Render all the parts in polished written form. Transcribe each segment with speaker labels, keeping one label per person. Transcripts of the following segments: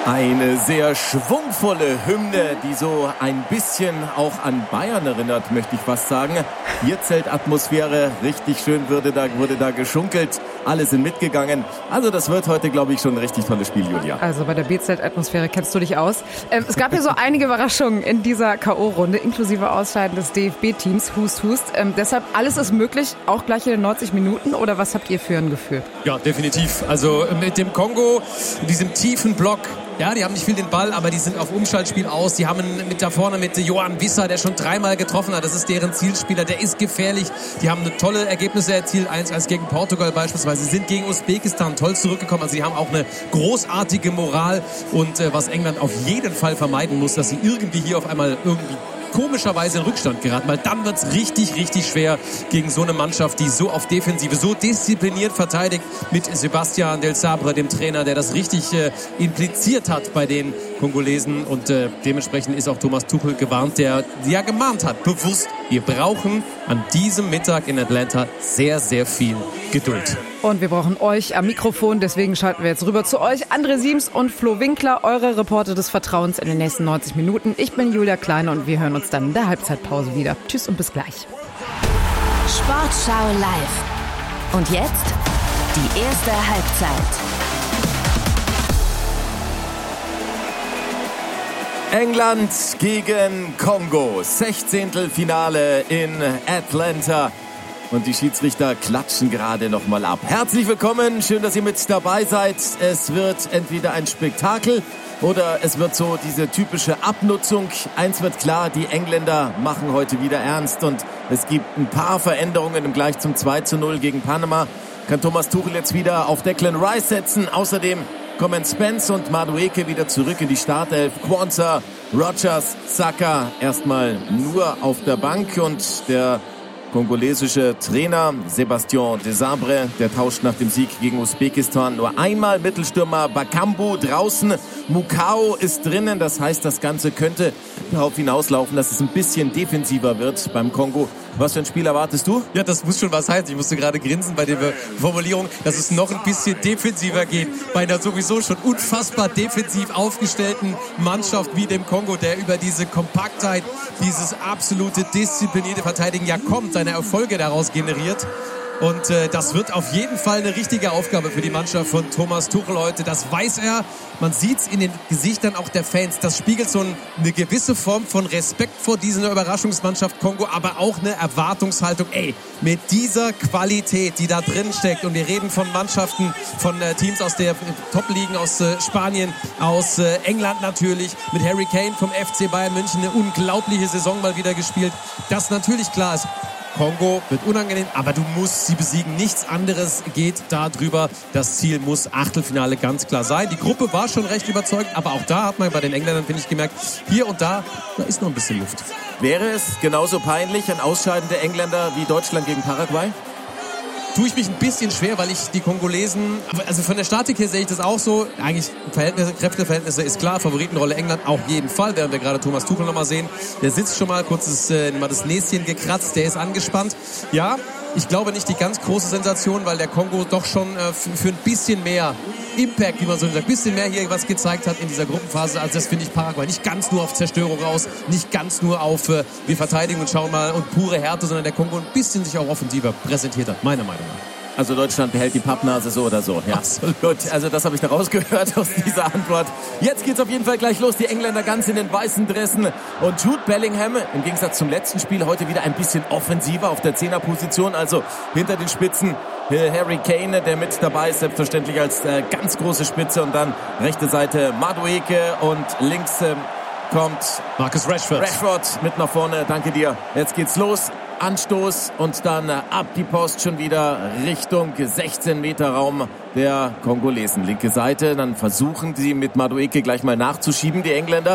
Speaker 1: Eine sehr schwungvolle Hymne, die so ein bisschen auch an Bayern erinnert, möchte ich fast sagen. Bierzeltatmosphäre, richtig schön wurde da geschunkelt. Alle sind mitgegangen. Also das wird heute, glaube ich, schon ein richtig tolles Spiel, Julia.
Speaker 2: Also bei der Bierzeltatmosphäre kennst du dich aus. Es gab ja so einige Überraschungen in dieser K.O.-Runde, inklusive Ausscheiden des DFB-Teams. Hust. Deshalb, alles ist möglich, auch gleich in den 90 Minuten. Oder was habt ihr für ein Gefühl?
Speaker 3: Ja, definitiv. Also mit dem Kongo, in diesem tiefen Block, ja, die haben nicht viel den Ball, aber die sind auf Umschaltspiel aus. Die haben mit da vorne mit Johan Wissa, der schon 3-mal getroffen hat. Das ist deren Zielspieler, der ist gefährlich. Die haben tolle Ergebnisse erzielt, 1-1 gegen Portugal beispielsweise. Sie sind gegen Usbekistan toll zurückgekommen. Also die haben auch eine großartige Moral. Und was England auf jeden Fall vermeiden muss, dass sie irgendwie hier auf einmal irgendwie komischerweise in Rückstand geraten, weil dann wird's richtig, richtig schwer gegen so eine Mannschaft, die so auf Defensive, so diszipliniert verteidigt mit Sebastian Del Sabre, dem Trainer, der das richtig impliziert hat bei den Kongolesen und dementsprechend ist auch Thomas Tuchel gewarnt, der ja gemahnt hat, bewusst, wir brauchen an diesem Mittag in Atlanta sehr, sehr viel Geduld.
Speaker 2: Und wir brauchen euch am Mikrofon, deswegen schalten wir jetzt rüber zu euch. André Siems und Flo Winkler, eure Reporter des Vertrauens in den nächsten 90 Minuten. Ich bin Julia Kleine und wir hören uns dann in der Halbzeitpause wieder. Tschüss und bis gleich.
Speaker 4: Sportschau live. Und jetzt die erste Halbzeit.
Speaker 1: England gegen Kongo. 16. Finale in Atlanta. Und die Schiedsrichter klatschen gerade noch mal ab. Herzlich willkommen, schön, dass ihr mit dabei seid. Es wird entweder ein Spektakel oder es wird so diese typische Abnutzung. Eins wird klar, die Engländer machen heute wieder ernst und es gibt ein paar Veränderungen im Gleich zum 2:0 gegen Panama. Kann Thomas Tuchel jetzt wieder auf Declan Rice setzen. Außerdem kommen Spence und Madueke wieder zurück in die Startelf. Quansah, Rogers, Saka erstmal nur auf der Bank und der kongolesische Trainer Sebastian Desabre, der tauscht nach dem Sieg gegen Usbekistan nur einmal. Mittelstürmer Bakambu draußen, Mukau ist drinnen. Das heißt, das Ganze könnte darauf hinauslaufen, dass es ein bisschen defensiver wird beim Kongo. Was für ein Spiel erwartest du?
Speaker 3: Ja, das muss schon was heißen. Ich musste gerade grinsen bei der Formulierung, dass es noch ein bisschen defensiver geht. Bei einer sowieso schon unfassbar defensiv aufgestellten Mannschaft wie dem Kongo, der über diese Kompaktheit, dieses absolute disziplinierte Verteidigen ja kommt, seine Erfolge daraus generiert. Und das wird auf jeden Fall eine richtige Aufgabe für die Mannschaft von Thomas Tuchel heute. Das weiß er. Man sieht es in den Gesichtern auch der Fans. Das spiegelt so eine gewisse Form von Respekt vor dieser Überraschungsmannschaft Kongo, aber auch eine Erwartungshaltung. Ey, mit dieser Qualität, die da drin steckt, und wir reden von Mannschaften, von Teams aus der Top-Ligen, aus Spanien, aus England natürlich, mit Harry Kane vom FC Bayern München, eine unglaubliche Saison mal wieder gespielt. Das natürlich klar ist. Kongo wird unangenehm, aber du musst sie besiegen. Nichts anderes geht da drüber. Das Ziel muss Achtelfinale ganz klar sein. Die Gruppe war schon recht überzeugend, aber auch da hat man bei den Engländern, finde ich, gemerkt, hier und da ist noch ein bisschen Luft.
Speaker 1: Wäre es genauso peinlich, ein Ausscheiden der Engländer wie Deutschland gegen Paraguay?
Speaker 3: Tue ich mich ein bisschen schwer, weil ich die Kongolesen, also von der Statik her sehe ich das auch so, eigentlich Kräfteverhältnisse ist klar, Favoritenrolle England auf jeden Fall, während wir gerade Thomas Tuchel nochmal sehen, der sitzt schon mal, kurz mal das Näschen gekratzt, der ist angespannt. Ja, ich glaube nicht die ganz große Sensation, weil der Kongo doch schon für ein bisschen mehr Impact, wie man so sagt, ein bisschen mehr hier was gezeigt hat in dieser Gruppenphase. Also das finde ich Paraguay nicht ganz nur auf Zerstörung raus, nicht ganz nur auf wir verteidigen und schauen mal und pure Härte, sondern der Kongo ein bisschen sich auch offensiver präsentiert hat, meiner Meinung nach.
Speaker 1: Also Deutschland behält die Pappnase so oder so. Ja, absolut. Gut, also das habe ich da rausgehört aus dieser Antwort. Jetzt geht's auf jeden Fall gleich los. Die Engländer ganz in den weißen Dressen. Und Jude Bellingham, im Gegensatz zum letzten Spiel, heute wieder ein bisschen offensiver auf der Zehnerposition. Also hinter den Spitzen Harry Kane, der mit dabei ist, selbstverständlich als ganz große Spitze. Und dann rechte Seite Madueke und links kommt
Speaker 3: Marcus Rashford.
Speaker 1: Rashford mit nach vorne. Danke dir. Jetzt geht's los. Anstoß und dann ab die Post schon wieder Richtung 16 Meter Raum der Kongolesen. Linke Seite, dann versuchen sie mit Madueke gleich mal nachzuschieben, die Engländer.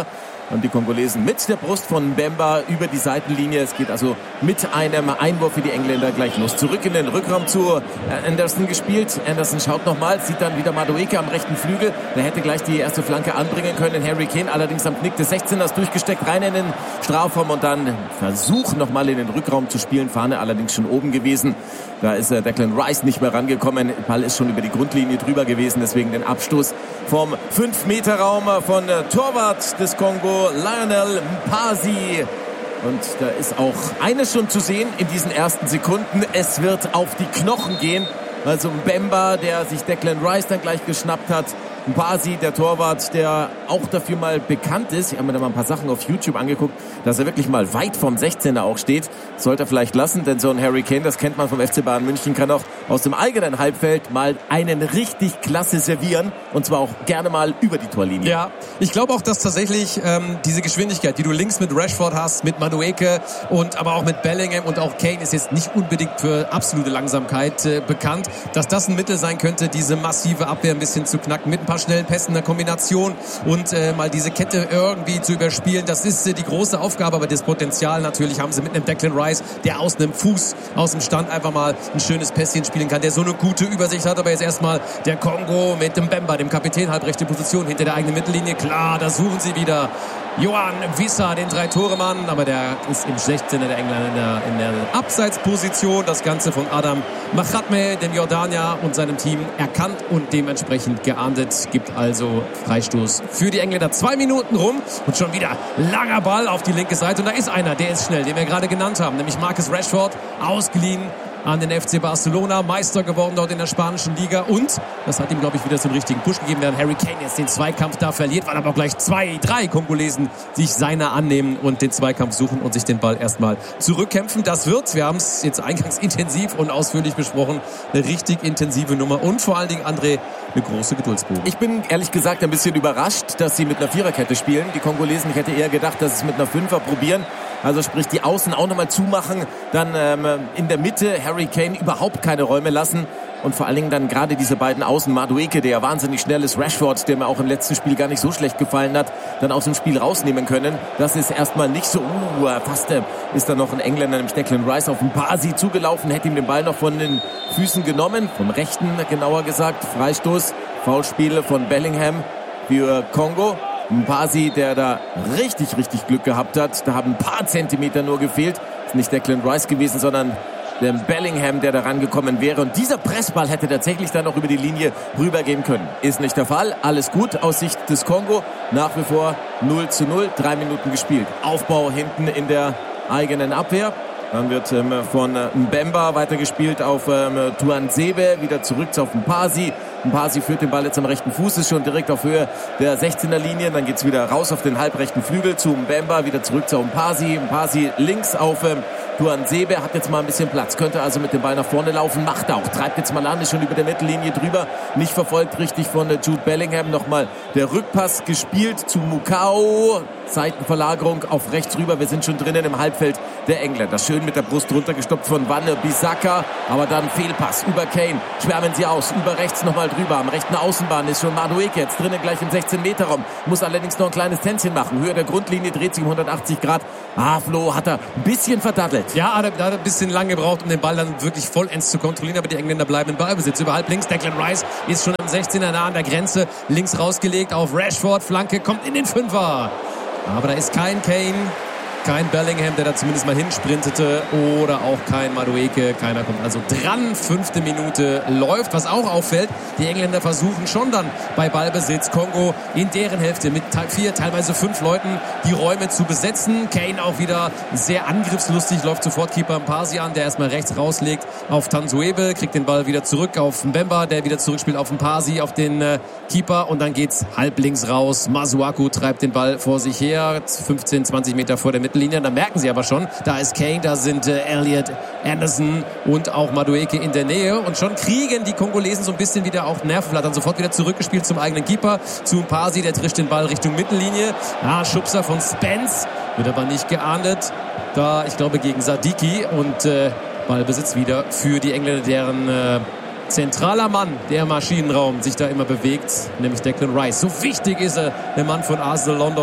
Speaker 1: Und die Kongolesen mit der Brust von Mbemba über die Seitenlinie. Es geht also mit einem Einwurf für die Engländer gleich los. Zurück in den Rückraum zu Anderson gespielt. Anderson schaut nochmal, sieht dann wieder Madueke am rechten Flügel. Der hätte gleich die erste Flanke anbringen können. Harry Kane allerdings am Knick des 16ers durchgesteckt, rein in den Strafraum und dann Versuch nochmal in den Rückraum zu spielen. Fahne allerdings schon oben gewesen. Da ist Declan Rice nicht mehr rangekommen. Der Ball ist schon über die Grundlinie drüber gewesen. Deswegen den Abstoß vom 5-Meter-Raum von Torwart des Kongo, Lionel Mpasi. Und da ist auch eines schon zu sehen in diesen ersten Sekunden. Es wird auf die Knochen gehen. Also Mbemba, der sich Declan Rice dann gleich geschnappt hat. Mpasi, der Torwart, der auch dafür mal bekannt ist. Ich habe mir da mal ein paar Sachen auf YouTube angeguckt, dass er wirklich mal weit vom 16er auch steht. Sollte er vielleicht lassen, denn so ein Harry Kane, das kennt man vom FC Bayern München, kann auch aus dem eigenen Halbfeld mal einen richtig klasse servieren. Und zwar auch gerne mal über die Torlinie.
Speaker 3: Ja, ich glaube auch, dass tatsächlich diese Geschwindigkeit, die du links mit Rashford hast, mit Madueke und aber auch mit Bellingham und auch Kane ist jetzt nicht unbedingt für absolute Langsamkeit bekannt, dass das ein Mittel sein könnte, diese massive Abwehr ein bisschen zu knacken mit ein paar schnellen Pässen in der Kombination und mal diese Kette irgendwie zu überspielen. Das ist die große Aufgabe, aber das Potenzial natürlich haben sie mit einem Declan Rice, der aus einem Fuß, aus dem Stand einfach mal ein schönes Pässchen spielen kann, der so eine gute Übersicht hat, aber jetzt erstmal der Kongo mit dem Mbemba, dem Kapitän, halbrechte Position hinter der eigenen Mittellinie. Klar, da suchen sie wieder Yohan Wissa, den 3-Tore-Mann, aber der ist im 16er der Engländer in der Abseitsposition. Das Ganze von Adam Machatme, dem Jordanier und seinem Team erkannt und dementsprechend geahndet. Gibt also Freistoß für die Engländer. 2 Minuten rum und schon wieder langer Ball auf die linke Seite. Und da ist einer, der ist schnell, den wir gerade genannt haben, nämlich Marcus Rashford, ausgeliehen an den FC Barcelona, Meister geworden dort in der spanischen Liga und das hat ihm, glaube ich, wieder so einen richtigen Push gegeben, während Harry Kane jetzt den Zweikampf da verliert, weil aber auch gleich 2, 3 Kongolesen sich seiner annehmen und den Zweikampf suchen und sich den Ball erstmal zurückkämpfen. Das wird, wir haben es jetzt eingangs intensiv und ausführlich besprochen, eine richtig intensive Nummer und vor allen Dingen, André, eine große Geduldsprobe.
Speaker 1: Ich bin ehrlich gesagt ein bisschen überrascht, dass sie mit einer Viererkette spielen. Die Kongolesen, ich hätte eher gedacht, dass sie es mit einer Fünfer probieren. Also sprich die Außen auch nochmal zumachen, dann in der Mitte Harry Kane überhaupt keine Räume lassen und vor allen Dingen dann gerade diese beiden Außen, Madueke, der ja wahnsinnig schnell ist, Rashford, der mir auch im letzten Spiel gar nicht so schlecht gefallen hat, dann aus dem Spiel rausnehmen können. Das ist erstmal nicht so, fast ist da noch ein Engländer, nämlich Declan Rice, auf Mpasi zugelaufen, hätte ihm den Ball noch von den Füßen genommen, vom rechten genauer gesagt, Freistoß, Foulspiel von Bellingham für Kongo. Mpasi, der da richtig Glück gehabt hat. Da haben ein paar Zentimeter nur gefehlt. Ist nicht Declan Rice gewesen, sondern der Bellingham, der da rangekommen wäre. Und dieser Pressball hätte tatsächlich dann noch über die Linie rübergehen können. Ist nicht der Fall. Alles gut aus Sicht des Kongo. Nach wie vor 0:0. 3 Minuten gespielt. Aufbau hinten in der eigenen Abwehr. Dann wird von Mbemba weitergespielt auf Tuanzebe, wieder zurück auf Mpasi. Mpasi führt den Ball jetzt am rechten Fuß, ist schon direkt auf Höhe der 16er Linie. Dann geht's wieder raus auf den halbrechten Flügel zu Mbemba, wieder zurück zu Mpasi. Mpasi links auf Tuanzebe, hat jetzt mal ein bisschen Platz, könnte also mit dem Ball nach vorne laufen, macht auch, treibt jetzt mal an, ist schon über der Mittellinie drüber, nicht verfolgt richtig von Jude Bellingham. Nochmal der Rückpass gespielt zu Mukau, Seitenverlagerung auf rechts rüber, wir sind schon drinnen im Halbfeld der Engländer. Schön mit der Brust runtergestoppt von Wan-Bissaka, aber dann Fehlpass über Kane, schwärmen sie aus, über rechts nochmal drüber, am rechten Außenbahn ist schon Madueke jetzt drinnen gleich im 16-Meter-Raum, muss allerdings noch ein kleines Tänzchen machen, Höhe der Grundlinie, dreht sich um 180 Grad, Flo hat er ein bisschen verdattelt.
Speaker 3: Ja, hat er ein bisschen lang gebraucht, um den Ball dann wirklich vollends zu kontrollieren, aber die Engländer bleiben in Ballbesitz. Über halb links, Declan Rice ist schon am 16er nah an der Grenze, links rausgelegt auf Rashford, Flanke kommt in den Fünfer. Aber da ist kein Kane, kein Bellingham, der da zumindest mal hinsprintete, oder auch kein Madueke. Keiner kommt also dran. 5. Minute läuft. Was auch auffällt, die Engländer versuchen schon dann bei Ballbesitz Kongo in deren Hälfte mit 4, teilweise 5 Leuten die Räume zu besetzen. Kane auch wieder sehr angriffslustig, läuft sofort Keeper Mpasi an, der erstmal rechts rauslegt auf Tansuebe, kriegt den Ball wieder zurück auf Mbemba, der wieder zurückspielt auf Mpasi, auf den Keeper, und dann geht's halb links raus. Masuaku treibt den Ball vor sich her, 15, 20 Meter vor der Mittellinie. Da merken sie aber schon, da ist Kane, da sind Elliot, Anderson und auch Madueke in der Nähe, und schon kriegen die Kongolesen so ein bisschen wieder auch Nervenflattern. Sofort wieder zurückgespielt zum eigenen Keeper, zu Mpasi, der trischt den Ball Richtung Mittellinie. Schubser von Spence, wird aber nicht geahndet. Da, ich glaube, gegen Sadiki, und Ballbesitz wieder für die Engländer, deren zentraler Mann, der Maschinenraum, sich da immer bewegt, nämlich Declan Rice. So wichtig ist er, der Mann von Arsenal London,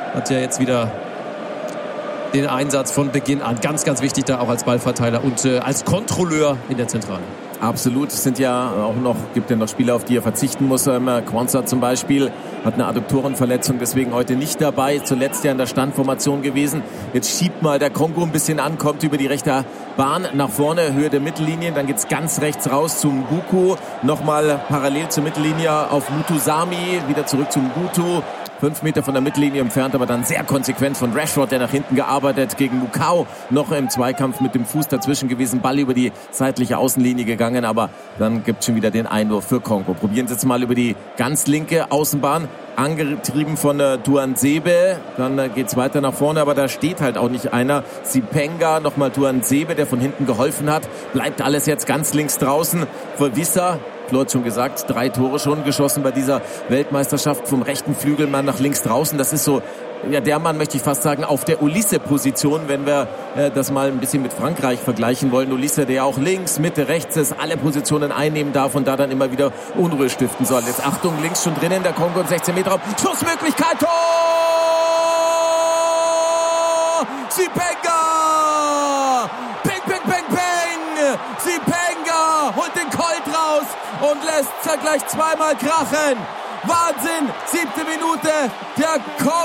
Speaker 3: hat ja jetzt wieder den Einsatz von Beginn an. Ganz, ganz wichtig da auch als Ballverteiler und als Kontrolleur in der Zentrale.
Speaker 1: Absolut, es sind ja auch noch, gibt ja noch Spieler, auf die er verzichten muss. Quansah zum Beispiel hat eine Adduktorenverletzung, deswegen heute nicht dabei. Zuletzt ja in der Standformation gewesen. Jetzt schiebt mal der Kongo ein bisschen an, kommt über die rechte Bahn nach vorne, Höhe der Mittellinie. Dann geht's ganz rechts raus zum Mbuku. Nochmal parallel zur Mittellinie auf Mutusami, wieder zurück zum Mbutu. 5 Meter von der Mittellinie entfernt, aber dann sehr konsequent von Rashford, der nach hinten gearbeitet gegen Mukau. Noch im Zweikampf mit dem Fuß dazwischen gewesen, Ball über die seitliche Außenlinie gegangen, aber dann gibt es schon wieder den Einwurf für Kongo. Probieren Sie jetzt mal über die ganz linke Außenbahn, angetrieben von Tuanzebe. Dann geht's weiter nach vorne, aber da steht halt auch nicht einer. Sipenga, nochmal Tuanzebe, der von hinten geholfen hat. Bleibt alles jetzt ganz links draußen. Für Wissa, Flo hat schon gesagt, 3 Tore schon geschossen bei dieser Weltmeisterschaft, vom rechten Flügelmann nach links draußen. Das ist so, ja, der Mann, möchte ich fast sagen, auf der Olise-Position, wenn wir das mal ein bisschen mit Frankreich vergleichen wollen. Olise, der auch links, Mitte, rechts ist, alle Positionen einnehmen darf und da dann immer wieder Unruhe stiften soll. Jetzt Achtung, links schon drinnen, der Kongo im 16-Meter-Raum. Schussmöglichkeit, Tor! Sipenga! Peng, peng, peng, peng! Sipenga holt den Colt raus und lässt gleich zweimal krachen. Wahnsinn! 7. Minute. Der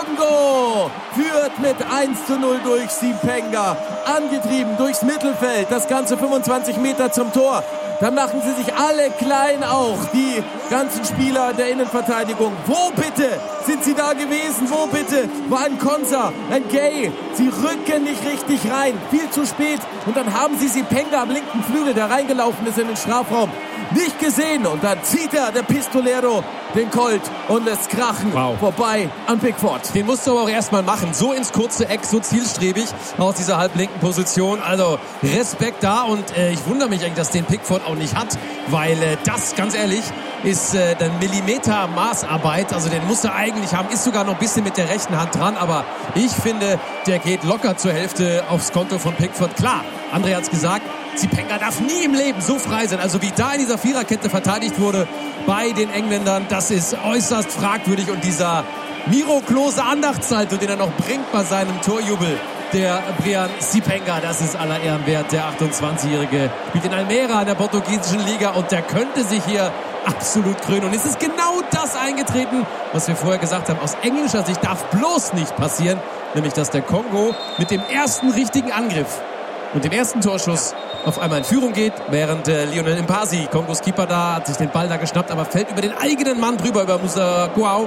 Speaker 1: Kongo führt mit 1:0 durch Sipenga. Angetrieben durchs Mittelfeld. Das Ganze 25 Meter zum Tor. Dann machen sie sich alle klein auch, die ganzen Spieler der Innenverteidigung. Wo bitte sind sie da gewesen? Wo bitte war ein Konsa, ein Gay? Sie rücken nicht richtig rein. Viel zu spät. Und dann haben sie Sipenga am linken Flügel, der reingelaufen ist in den Strafraum, nicht gesehen. Und dann zieht er, der Pistolero, den Colt und lässt krachen.
Speaker 3: Wow.
Speaker 1: Vorbei an Pickford.
Speaker 3: Den musst du aber auch erstmal machen. So ins kurze Eck, so zielstrebig aus dieser halblinken Position. Also Respekt da und ich wundere mich eigentlich, dass den Pickford auch nicht hat, weil das, ganz ehrlich, ist dann Millimeter Maßarbeit. Also den muss er eigentlich haben, ist sogar noch ein bisschen mit der rechten Hand dran, aber ich finde, der geht locker zur Hälfte aufs Konto von Pickford. Klar, André hat's gesagt, Sipenga darf nie im Leben so frei sein. Also wie da in dieser Viererkette verteidigt wurde bei den Engländern, das ist äußerst fragwürdig. Und dieser Miro Klose Andachtssalto, den er noch bringt bei seinem Torjubel, der Brian Sipenga, das ist aller Ehren wert. Der 28-Jährige spielt in Almera in der portugiesischen Liga und der könnte sich hier absolut krönen. Und es ist genau das eingetreten, was wir vorher gesagt haben. Aus englischer Sicht darf bloß nicht passieren, nämlich dass der Kongo mit dem ersten richtigen Angriff und dem ersten Torschuss auf einmal in Führung geht, während Lionel Mpasi, Kongos Keeper, da hat sich den Ball da geschnappt, aber fällt über den eigenen Mann drüber, über Musa Guau,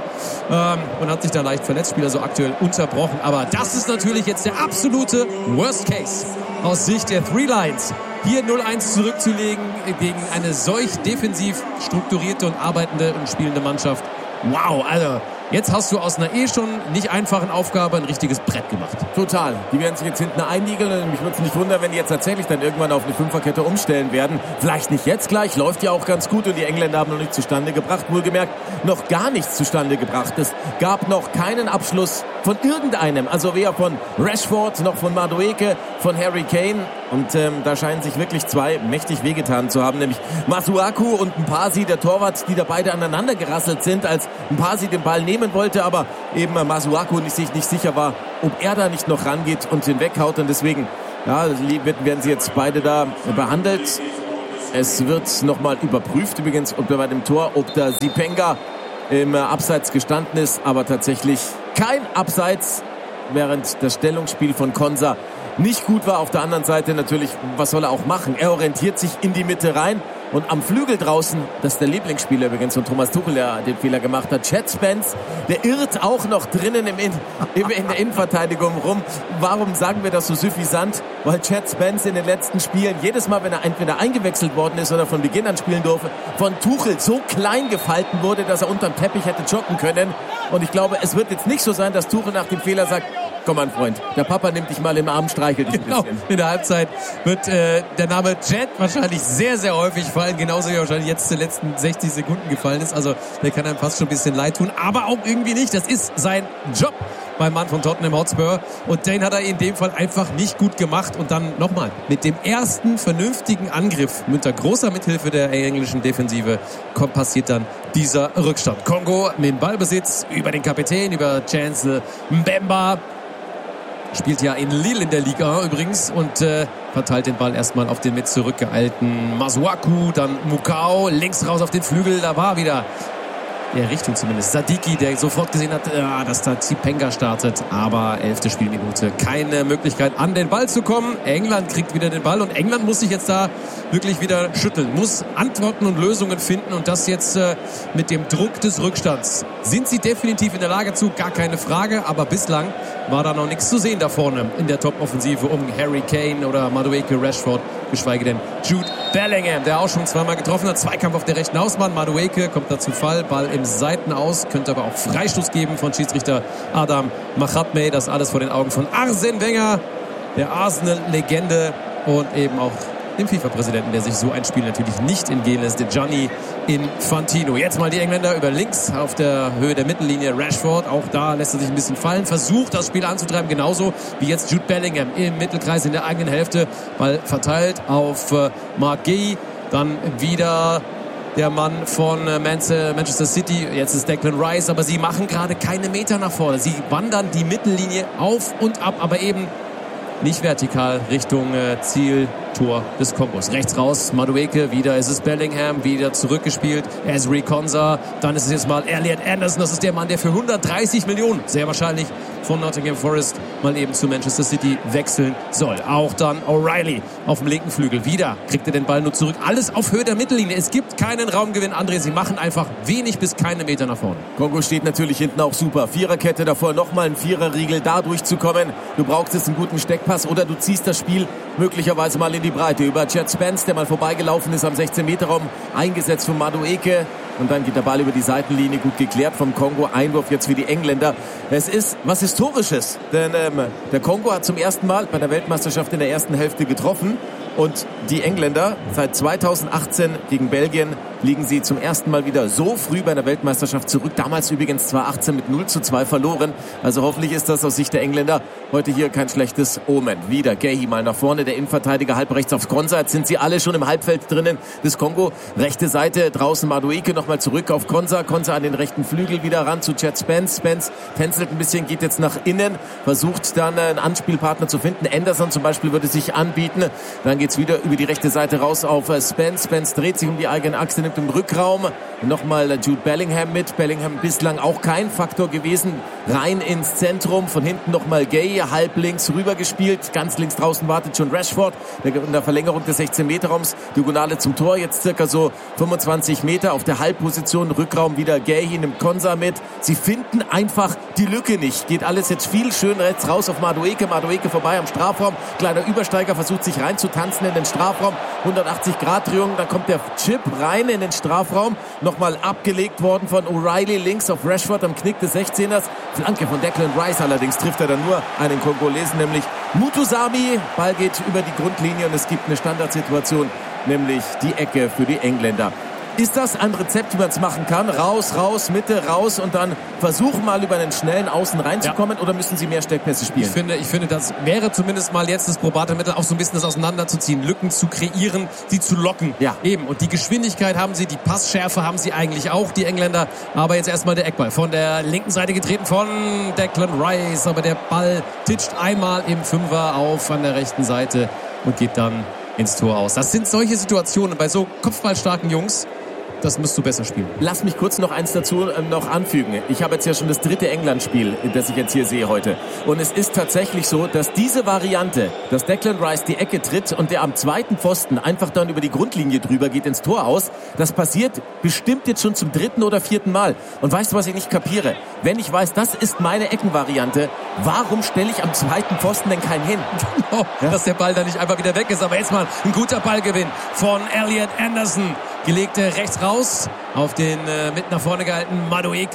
Speaker 3: und hat sich da leicht verletzt, Spieler so aktuell unterbrochen. Aber das ist natürlich jetzt der absolute Worst Case aus Sicht der Three Lions. Hier 0-1 zurückzulegen gegen eine solch defensiv strukturierte und arbeitende und spielende Mannschaft. Wow, also jetzt hast du aus einer schon nicht einfachen Aufgabe ein richtiges Brett gemacht.
Speaker 1: Total. Die werden sich jetzt hinten einigeln und mich würde es nicht wundern, wenn die jetzt tatsächlich dann irgendwann auf eine Fünferkette umstellen werden. Vielleicht nicht jetzt gleich, läuft ja auch ganz gut und die Engländer haben noch nicht zustande gebracht. Wohlgemerkt, noch gar nichts zustande gebracht. Es gab noch keinen Abschluss von irgendeinem. Also weder von Rashford noch von Madueke, von Harry Kane. Und da scheinen sich wirklich zwei mächtig wehgetan zu haben, nämlich Masuaku und Mpasi, der Torwart, die da beide aneinander gerasselt sind, als Mpasi den Ball nehmen wollte, aber eben Masuaku sich nicht sicher war, ob er da nicht noch rangeht und den weghaut. Und deswegen werden sie jetzt beide da behandelt. Es wird nochmal überprüft, übrigens, ob bei dem Tor, ob da Sipenga im Abseits gestanden ist, aber tatsächlich kein Abseits, während das Stellungsspiel von Konsa nicht gut war. Auf der anderen Seite natürlich, was soll er auch machen? Er orientiert sich in die Mitte rein und am Flügel draußen, das ist der Lieblingsspieler übrigens von Thomas Tuchel, der den Fehler gemacht hat, Chad Spence, der irrt auch noch drinnen in der Innenverteidigung rum. Warum sagen wir das so suffisant? Weil Chad Spence in den letzten Spielen, jedes Mal, wenn er entweder eingewechselt worden ist oder von Beginn an spielen durfte, von Tuchel so klein gefalten wurde, dass er unterm Teppich hätte joggen können. Und ich glaube, es wird jetzt nicht so sein, dass Tuchel nach dem Fehler sagt, Komm, mein Freund, der Papa nimmt dich mal im Arm, streichelt dich ein bisschen.
Speaker 3: In der Halbzeit wird der Name Jet wahrscheinlich sehr, sehr häufig fallen, genauso wie wahrscheinlich jetzt die letzten 60 Sekunden gefallen ist. Also der kann einem fast schon ein bisschen leid tun, aber auch irgendwie nicht. Das ist sein Job beim Mann von Tottenham Hotspur. Und den hat er in dem Fall einfach nicht gut gemacht. Und dann nochmal, mit dem ersten vernünftigen Angriff, unter großer Mithilfe der englischen Defensive, passiert dann dieser Rückstand. Kongo mit dem Ballbesitz über den Kapitän, über Chancellor Mbemba. Spielt ja in Lille in der Liga 1 übrigens und verteilt den Ball erstmal auf den mit zurückgeeilten Masuaku, dann Mukau, links raus auf den Flügel, da war wieder der Richtung zumindest Sadiki, der sofort gesehen hat, dass da Zipenga startet, aber 11. Spielminute, keine Möglichkeit an den Ball zu kommen. England kriegt wieder den Ball und England muss sich jetzt da wirklich wieder schütteln, muss Antworten und Lösungen finden und das jetzt mit dem Druck des Rückstands. Sind sie definitiv in der Lage zu, gar keine Frage, aber bislang war da noch nichts zu sehen da vorne in der Top-Offensive um Harry Kane oder Madueke, Rashford, geschweige denn Jude Bellingham, der auch schon zweimal getroffen hat. Zweikampf auf der rechten Außenbahn. Madueke kommt da zu Fall, Ball im Seitenaus, könnte aber auch Freistoß geben von Schiedsrichter Adam Machatmeh. Das alles vor den Augen von Arsene Wenger, der Arsenal-Legende und eben auch dem FIFA-Präsidenten, der sich so ein Spiel natürlich nicht entgehen lässt, der Gianni Infantino. Jetzt mal die Engländer über links auf der Höhe der Mittellinie. Rashford, auch da lässt er sich ein bisschen fallen, versucht das Spiel anzutreiben, genauso wie jetzt Jude Bellingham im Mittelkreis in der eigenen Hälfte. Ball verteilt auf Mark Guéhi, dann wieder der Mann von Manchester City, jetzt ist Declan Rice, aber sie machen gerade keine Meter nach vorne. Sie wandern die Mittellinie auf und ab, aber eben nicht vertikal Richtung Zieltor des Kongos. Rechts raus, Madueke, wieder ist es Bellingham, wieder zurückgespielt, Ezri Konsa, dann ist es jetzt mal Elliot Anderson, das ist der Mann, der für 130 Millionen, sehr wahrscheinlich von Nottingham Forest, mal eben zu Manchester City wechseln soll. Auch dann O'Reilly auf dem linken Flügel, wieder kriegt er den Ball nur zurück, alles auf Höhe der Mittellinie, es gibt keinen Raumgewinn, André, sie machen einfach wenig bis keine Meter nach vorne.
Speaker 1: Kongo steht natürlich hinten auch super, Viererkette davor, nochmal ein Viererriegel, da durchzukommen, du brauchst jetzt einen guten Steckpass oder du ziehst das Spiel möglicherweise mal in die Breite über Jet Spence, der mal vorbeigelaufen ist am 16-Meter-Raum, eingesetzt von Madueke. Und dann geht der Ball über die Seitenlinie, gut geklärt vom Kongo. Einwurf jetzt für die Engländer. Es ist was Historisches, denn der Kongo hat zum ersten Mal bei der Weltmeisterschaft in der ersten Hälfte getroffen. Und die Engländer, seit 2018 gegen Belgien, liegen sie zum ersten Mal wieder so früh bei der Weltmeisterschaft zurück. Damals übrigens 2018 mit 0:2 verloren. Also hoffentlich ist das aus Sicht der Engländer heute hier kein schlechtes Omen. Wieder Guéhi mal nach vorne, der Innenverteidiger halb rechts auf Konsa. Jetzt sind sie alle schon im Halbfeld drinnen des Kongo. Rechte Seite, draußen Madueke nochmal zurück auf Konsa. Konsa an den rechten Flügel wieder ran zu Jet Spence. Spence tänzelt ein bisschen, geht jetzt nach innen, versucht dann einen Anspielpartner zu finden. Anderson zum Beispiel würde sich anbieten. Dann geht's wieder über die rechte Seite raus auf Spence. Spence dreht sich um die eigene Achse, nimmt im Rückraum nochmal Jude Bellingham mit. Bellingham bislang auch kein Faktor gewesen. Rein ins Zentrum, von hinten nochmal Guéhi, halb links rübergespielt. Ganz links draußen wartet schon Rashford, in der Verlängerung des 16-Meter-Raums. Diagonale zum Tor, jetzt circa so 25 Meter auf der Halbposition. Rückraum wieder Guéhi, nimmt Konsa mit. Sie finden einfach die Lücke nicht. Geht alles jetzt viel schön rechts raus auf Madueke. Madueke vorbei am Strafraum. Kleiner Übersteiger versucht sich reinzutanzen in den Strafraum. 180-Grad-Drehung, da kommt der Chip rein in den Strafraum. Nochmal abgelegt worden von O'Reilly links auf Rashford am Knick des 16ers. Flanke von Declan Rice, allerdings trifft er dann nur einen Kongolesen, nämlich Mutusami. Ball geht über die Grundlinie und es gibt eine Standardsituation, nämlich die Ecke für die Engländer. Ist das ein Rezept, wie man es machen kann? Raus, raus, Mitte, raus und dann versuchen mal über einen schnellen Außen reinzukommen, oder müssen sie mehr Steckpässe spielen?
Speaker 3: Ich finde, das wäre zumindest mal jetzt das probate Mittel, auch so ein bisschen das auseinanderzuziehen, Lücken zu kreieren, sie zu locken.
Speaker 1: Ja.
Speaker 3: Eben. Und die Geschwindigkeit haben sie, die Passschärfe haben sie eigentlich auch, die Engländer. Aber jetzt erstmal der Eckball von der linken Seite getreten von Declan Rice. Aber der Ball titscht einmal im Fünfer auf an der rechten Seite und geht dann ins Tor aus. Das sind solche Situationen bei so kopfballstarken Jungs. Das musst du besser spielen.
Speaker 1: Lass mich kurz noch eins dazu noch anfügen. Ich habe jetzt ja schon das 3. England-Spiel, das ich jetzt hier sehe heute. Und es ist tatsächlich so, dass diese Variante, dass Declan Rice die Ecke tritt und der am zweiten Pfosten einfach dann über die Grundlinie drüber geht ins Tor aus, das passiert bestimmt jetzt schon zum 3. oder 4. Mal. Und weißt du, was ich nicht kapiere? Wenn ich weiß, das ist meine Eckenvariante, warum stelle ich am zweiten Pfosten denn keinen hin?
Speaker 3: Genau, ja? Dass der Ball da nicht einfach wieder weg ist. Aber jetzt mal ein guter Ballgewinn von Elliot Anderson. Gelegte rechts raus auf den mit nach vorne gehaltenen Madueke.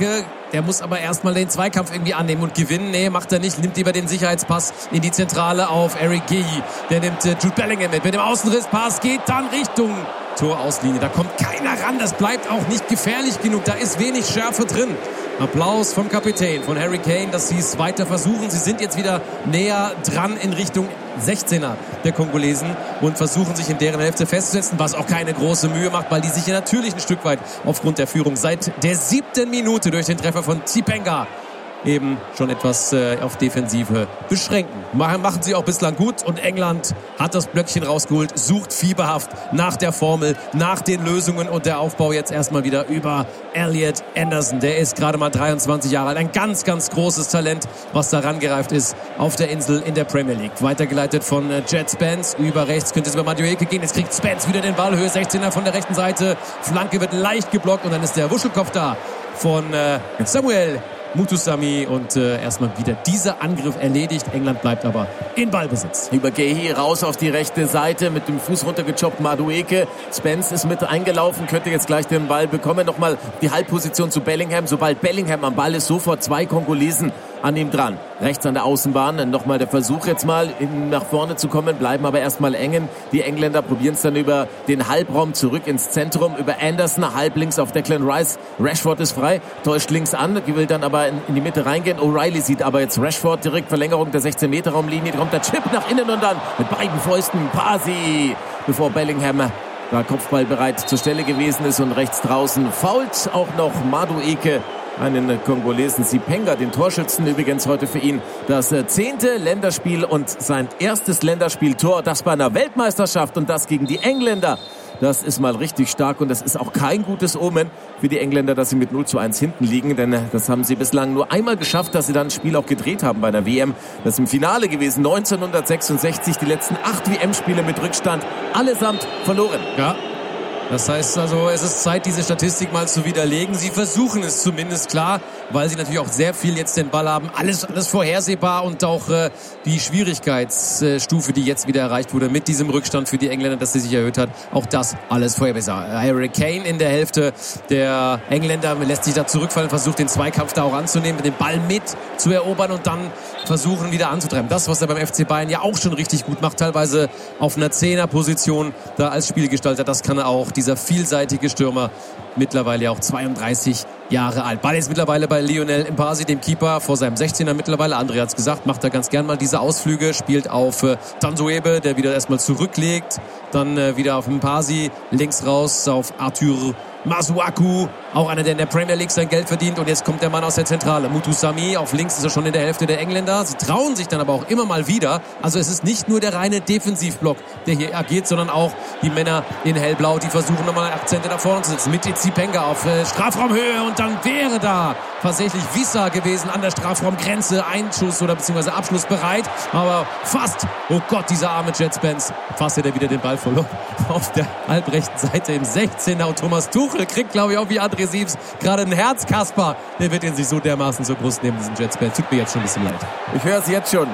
Speaker 3: Der muss aber erstmal den Zweikampf irgendwie annehmen und gewinnen. Nee, macht er nicht. Nimmt lieber den Sicherheitspass in die Zentrale auf Eric Gay. Der nimmt Jude Bellingham mit dem Außenrisspass, geht dann Richtung Torauslinie. Da kommt keiner ran. Das bleibt auch nicht gefährlich genug. Da ist wenig Schärfe drin. Applaus vom Kapitän, von Harry Kane, dass sie es weiter versuchen. Sie sind jetzt wieder näher dran in Richtung 16er der Kongolesen und versuchen sich in deren Hälfte festzusetzen, was auch keine große Mühe macht, weil die sich ja natürlich ein Stück weit aufgrund der Führung seit der 7. Minute durch den Treffer von Tsipenga eben schon etwas auf Defensive beschränken. Machen sie auch bislang gut und England hat das Blöckchen rausgeholt, sucht fieberhaft nach der Formel, nach den Lösungen und der Aufbau jetzt erstmal wieder über Elliot Anderson. Der ist gerade mal 23 Jahre alt. Ein ganz, ganz großes Talent, was da rangereift ist auf der Insel in der Premier League. Weitergeleitet von Jet Spence. Über rechts könnte es über Madueke gehen. Jetzt kriegt Spence wieder den Ball. Höhe 16er von der rechten Seite. Flanke wird leicht geblockt und dann ist der Wuschelkopf da von Samuel Mutusami und erstmal wieder dieser Angriff erledigt. England bleibt aber in Ballbesitz.
Speaker 1: Über Gehi raus auf die rechte Seite, mit dem Fuß runtergechoppt Madueke. Spence ist mit eingelaufen, könnte jetzt gleich den Ball bekommen. Nochmal die Halbposition zu Bellingham. Sobald Bellingham am Ball ist, sofort 2 Kongolesen an ihm dran. Rechts an der Außenbahn. Nochmal der Versuch jetzt mal nach vorne zu kommen, bleiben aber erstmal engen. Die Engländer probieren es dann über den Halbraum zurück ins Zentrum. Über Anderson, halb links auf Declan Rice. Rashford ist frei, täuscht links an, will dann aber in die Mitte reingehen. O'Reilly sieht aber jetzt Rashford direkt Verlängerung der 16-Meter-Raumlinie. Da kommt der Chip nach innen und dann mit beiden Fäusten Pasi, bevor Bellingham da Kopfball bereit zur Stelle gewesen ist und rechts draußen fault auch noch Madueke einen Kongolesen, Tsipenga, den Torschützen übrigens heute für ihn das 10. Länderspiel und sein erstes Länderspieltor, das bei einer Weltmeisterschaft und das gegen die Engländer. Das ist mal richtig stark und das ist auch kein gutes Omen für die Engländer, dass sie mit 0:1 hinten liegen, denn das haben sie bislang nur einmal geschafft, dass sie dann ein Spiel auch gedreht haben bei der WM. Das ist im Finale gewesen, 1966, die letzten 8 WM-Spiele mit Rückstand, allesamt verloren.
Speaker 3: Ja. Das heißt also, es ist Zeit, diese Statistik mal zu widerlegen. Sie versuchen es zumindest, klar, weil sie natürlich auch sehr viel jetzt den Ball haben. Alles vorhersehbar und auch die Schwierigkeitsstufe, die jetzt wieder erreicht wurde mit diesem Rückstand für die Engländer, dass sie sich erhöht hat. Auch das alles vorhersehbar. Harry Kane in der Hälfte der Engländer lässt sich da zurückfallen, versucht den Zweikampf da auch anzunehmen, den Ball mit zu erobern und dann versuchen wieder anzutreiben. Das, was er beim FC Bayern ja auch schon richtig gut macht, teilweise auf einer 10er-Position da als Spielgestalter, das kann er auch. Dieser vielseitige Stürmer, mittlerweile auch 32 Jahre alt. Ball ist mittlerweile bei Lionel Mpasi, dem Keeper, vor seinem 16er mittlerweile. André hat es gesagt, macht er ganz gern mal diese Ausflüge, spielt auf Tansuebe, der wieder erstmal zurücklegt, dann wieder auf Mpasi, links raus auf Arthur Masuaku, auch einer, der in der Premier League sein Geld verdient. Und jetzt kommt der Mann aus der Zentrale. Mutusami, auf links ist er schon in der Hälfte der Engländer. Sie trauen sich dann aber auch immer mal wieder. Also es ist nicht nur der reine Defensivblock, der hier agiert, sondern auch die Männer in hellblau, die versuchen nochmal Akzente da vorne zu setzen. Mit Tsipenga auf Strafraumhöhe und dann wäre da tatsächlich Wissa gewesen an der Strafraumgrenze. Einschuss oder beziehungsweise Abschluss bereit. Aber fast, oh Gott, dieser arme Jet Spence. Fast hätte er wieder den Ball verloren. Auf der halbrechten Seite im 16er. Und Thomas Tuchel kriegt, glaube ich, auch wie André Siebs gerade ein Herzkasper. Der wird ihn sich so dermaßen zur Brust nehmen, diesen Jet Spence. Tut mir jetzt schon ein bisschen leid.
Speaker 1: Ich höre es jetzt schon.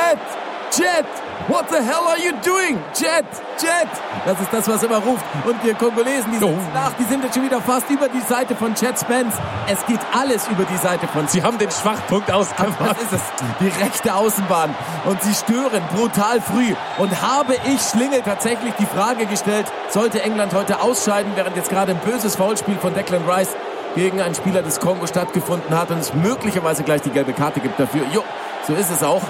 Speaker 1: Jet, what the hell are you doing? Jet. Das ist das, was er immer ruft. Und die Kongolesen, die sind nach, die sind jetzt schon wieder fast über die Seite von Jet Spence. Es geht alles über die Seite von.
Speaker 3: Sie haben den Schwachpunkt ausgemacht.
Speaker 1: Das ist es, die rechte Außenbahn. Und sie stören brutal früh. Und habe ich Schlingel tatsächlich die Frage gestellt, sollte England heute ausscheiden, während jetzt gerade ein böses Foulspiel von Declan Rice gegen einen Spieler des Kongo stattgefunden hat und es möglicherweise gleich die gelbe Karte gibt dafür. Jo, so ist es auch.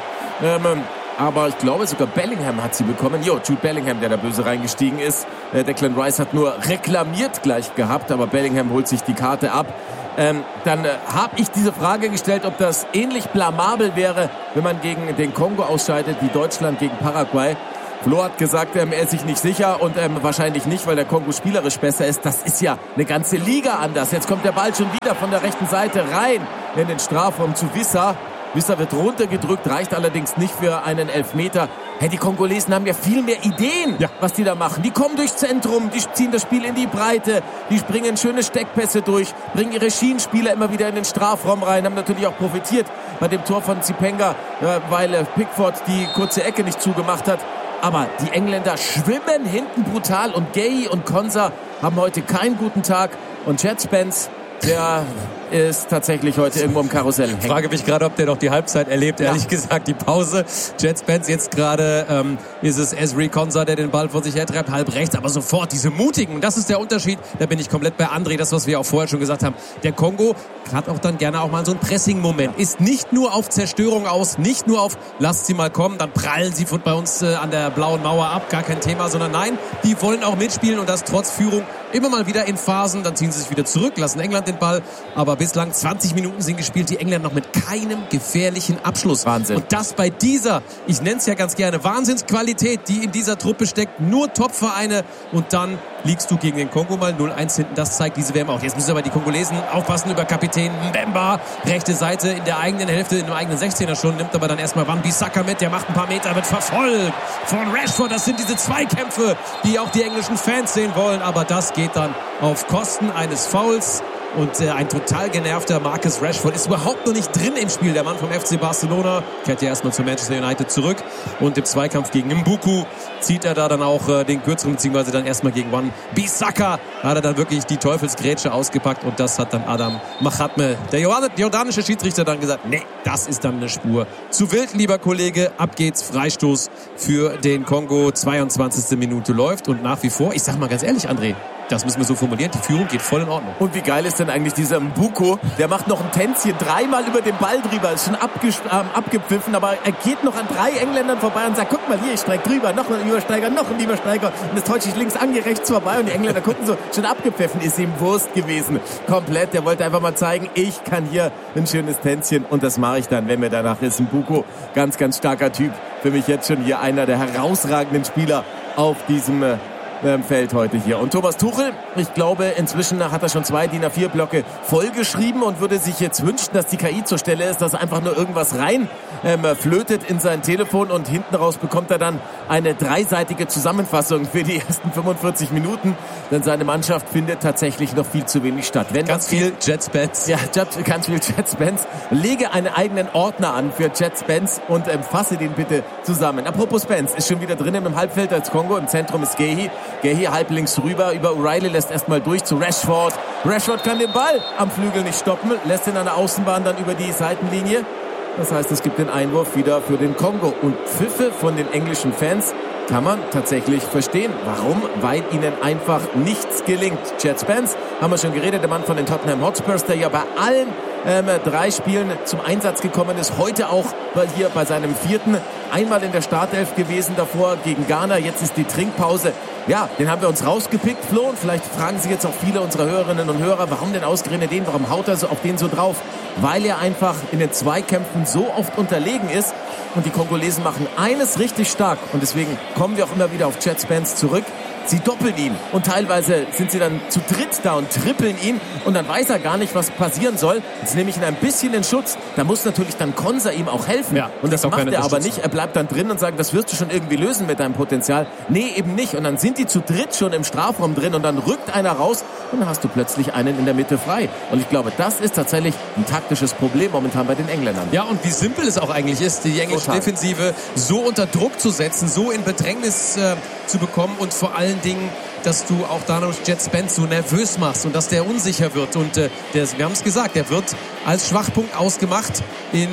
Speaker 1: Aber ich glaube, sogar Bellingham hat sie bekommen. Jude Bellingham, der da böse reingestiegen ist. Declan Rice hat nur reklamiert gleich gehabt, aber Bellingham holt sich die Karte ab. Dann habe ich diese Frage gestellt, ob das ähnlich blamabel wäre, wenn man gegen den Kongo ausscheidet, wie Deutschland gegen Paraguay. Flo hat gesagt, er ist sich nicht sicher und wahrscheinlich nicht, weil der Kongo spielerisch besser ist. Das ist ja eine ganze Liga anders. Jetzt kommt der Ball schon wieder von der rechten Seite rein in den Strafraum zu Wissa. Wissa wird runtergedrückt, reicht allerdings nicht für einen Elfmeter. Hey, die Kongolesen haben ja viel mehr Ideen, was die da machen. Die kommen durchs Zentrum, die ziehen das Spiel in die Breite, die springen schöne Steckpässe durch, bringen ihre Schienenspieler immer wieder in den Strafraum rein, haben natürlich auch profitiert bei dem Tor von Tsipenga, weil Pickford die kurze Ecke nicht zugemacht hat. Aber die Engländer schwimmen hinten brutal und Gay und Konsa haben heute keinen guten Tag. Und Jet Spence, der ist tatsächlich heute irgendwo im Karussell hängen.
Speaker 3: Ich frage mich gerade, ob der noch die Halbzeit erlebt, ehrlich gesagt. Die Pause. Jet Spence jetzt gerade ist es Ezri Konsa, der den Ball vor sich hertreibt, halb rechts, aber sofort diese mutigen. Und das ist der Unterschied. Da bin ich komplett bei André, das, was wir auch vorher schon gesagt haben. Der Kongo hat auch dann gerne auch mal so einen Pressing-Moment. Ist nicht nur auf Zerstörung aus, nicht nur auf lasst sie mal kommen, dann prallen sie bei uns an der blauen Mauer ab, gar kein Thema, sondern nein, die wollen auch mitspielen und das trotz Führung immer mal wieder in Phasen, dann ziehen sie sich wieder zurück, lassen England den Ball, aber bislang 20 Minuten sind gespielt, die Engländer noch mit keinem gefährlichen Abschluss.
Speaker 1: Wahnsinn.
Speaker 3: Und das bei dieser, ich nenne es ja ganz gerne, Wahnsinnsqualität, die in dieser Truppe steckt, nur Top-Vereine und dann liegst du gegen den Kongo mal 0-1 hinten, das zeigt diese WM auch. Jetzt müssen aber die Kongolesen aufpassen über Kapitän Mbemba, rechte Seite in der eigenen Hälfte, in dem eigenen 16er schon, nimmt aber dann erstmal Wan-Bissaka mit, der macht ein paar Meter, wird verfolgt von Rashford, das sind diese Zweikämpfe, die auch die englischen Fans sehen wollen, aber das geht dann auf Kosten eines Fouls. Und ein total genervter Marcus Rashford ist überhaupt noch nicht drin im Spiel. Der Mann vom FC Barcelona kehrt ja erstmal zu Manchester United zurück. Und im Zweikampf gegen Mbuku zieht er da dann auch den kürzeren, beziehungsweise dann erstmal gegen Wan-Bissaka. Hat er dann wirklich die Teufelsgrätsche ausgepackt. Und das hat dann Adam Mahatme, der jordanische Schiedsrichter, dann gesagt, nee, das ist dann eine Spur zu wild, lieber Kollege. Ab geht's, Freistoß für den Kongo. 22. Minute läuft. Und nach wie vor, ich sag mal ganz ehrlich, André, das müssen wir so formulieren, die Führung geht voll in Ordnung.
Speaker 1: Und wie geil ist denn eigentlich dieser Mbuku? Der macht noch ein Tänzchen, dreimal über den Ball drüber, ist schon abgepfiffen, aber er geht noch an 3 Engländern vorbei und sagt, guck mal hier, ich streik drüber, noch ein Übersteiger und das täuscht sich links an, rechts vorbei und die Engländer gucken so, schon abgepfiffen, ist ihm Wurst gewesen. Komplett, der wollte einfach mal zeigen, ich kann hier ein schönes Tänzchen und das mache ich dann, wenn mir danach ist. Mbuku, ganz, ganz starker Typ, für mich jetzt schon hier einer der herausragenden Spieler auf diesem Feld heute hier. Und Thomas Tuchel, ich glaube, inzwischen hat er schon 2 DIN A4-Blöcke vollgeschrieben und würde sich jetzt wünschen, dass die KI zur Stelle ist, dass er einfach nur irgendwas rein flötet in sein Telefon und hinten raus bekommt er dann eine 3-seitige Zusammenfassung für die ersten 45 Minuten, denn seine Mannschaft findet tatsächlich noch viel zu wenig statt. Wenn
Speaker 3: ganz viel Jet Spence.
Speaker 1: Ja, ganz viel Jet Spence. Lege einen eigenen Ordner an für Jet Spence und fasse den bitte zusammen. Apropos Spence, ist schon wieder drin im Halbfeld als Kongo, im Zentrum ist Gehi halb links rüber, über O'Reilly, lässt erstmal durch zu Rashford. Rashford kann den Ball am Flügel nicht stoppen, lässt ihn an der Außenbahn dann über die Seitenlinie. Das heißt, es gibt den Einwurf wieder für den Kongo. Und Pfiffe von den englischen Fans kann man tatsächlich verstehen. Warum? Weil ihnen einfach nichts gelingt. Jet Spence, haben wir schon geredet, der Mann von den Tottenham Hotspurs, der ja bei allen 3 Spielen zum Einsatz gekommen ist. Heute auch hier bei seinem 4. Einmal in der Startelf gewesen, davor gegen Ghana. Jetzt ist die Trinkpause. Ja, den haben wir uns rausgepickt, Flo. Und vielleicht fragen sich jetzt auch viele unserer Hörerinnen und Hörer, warum denn ausgerechnet den? Warum haut er so auf den so drauf? Weil er einfach in den Zweikämpfen so oft unterlegen ist. Und die Kongolesen machen eines richtig stark. Und deswegen kommen wir auch immer wieder auf Jet Spence zurück. Sie doppeln ihn und teilweise sind sie dann zu dritt da und trippeln ihn und dann weiß er gar nicht, was passieren soll. Jetzt nehme ich ihn ein bisschen in Schutz. Da muss natürlich dann Konsa ihm auch helfen. Ja, und das macht er aber nicht. Er bleibt dann drin und sagt, das wirst du schon irgendwie lösen mit deinem Potenzial. Nee, eben nicht. Und dann sind die zu dritt schon im Strafraum drin und dann rückt einer raus und dann hast du plötzlich einen in der Mitte frei. Und ich glaube, das ist tatsächlich ein taktisches Problem momentan bei den Engländern.
Speaker 3: Ja, und wie simpel es auch eigentlich ist, die englische Defensive so unter Druck zu setzen, so in Bedrängnis zu bekommen und vor allen Dingen, dass du auch dadurch Jet Spence so nervös machst und dass der unsicher wird. Und wir haben es gesagt, der wird als Schwachpunkt ausgemacht in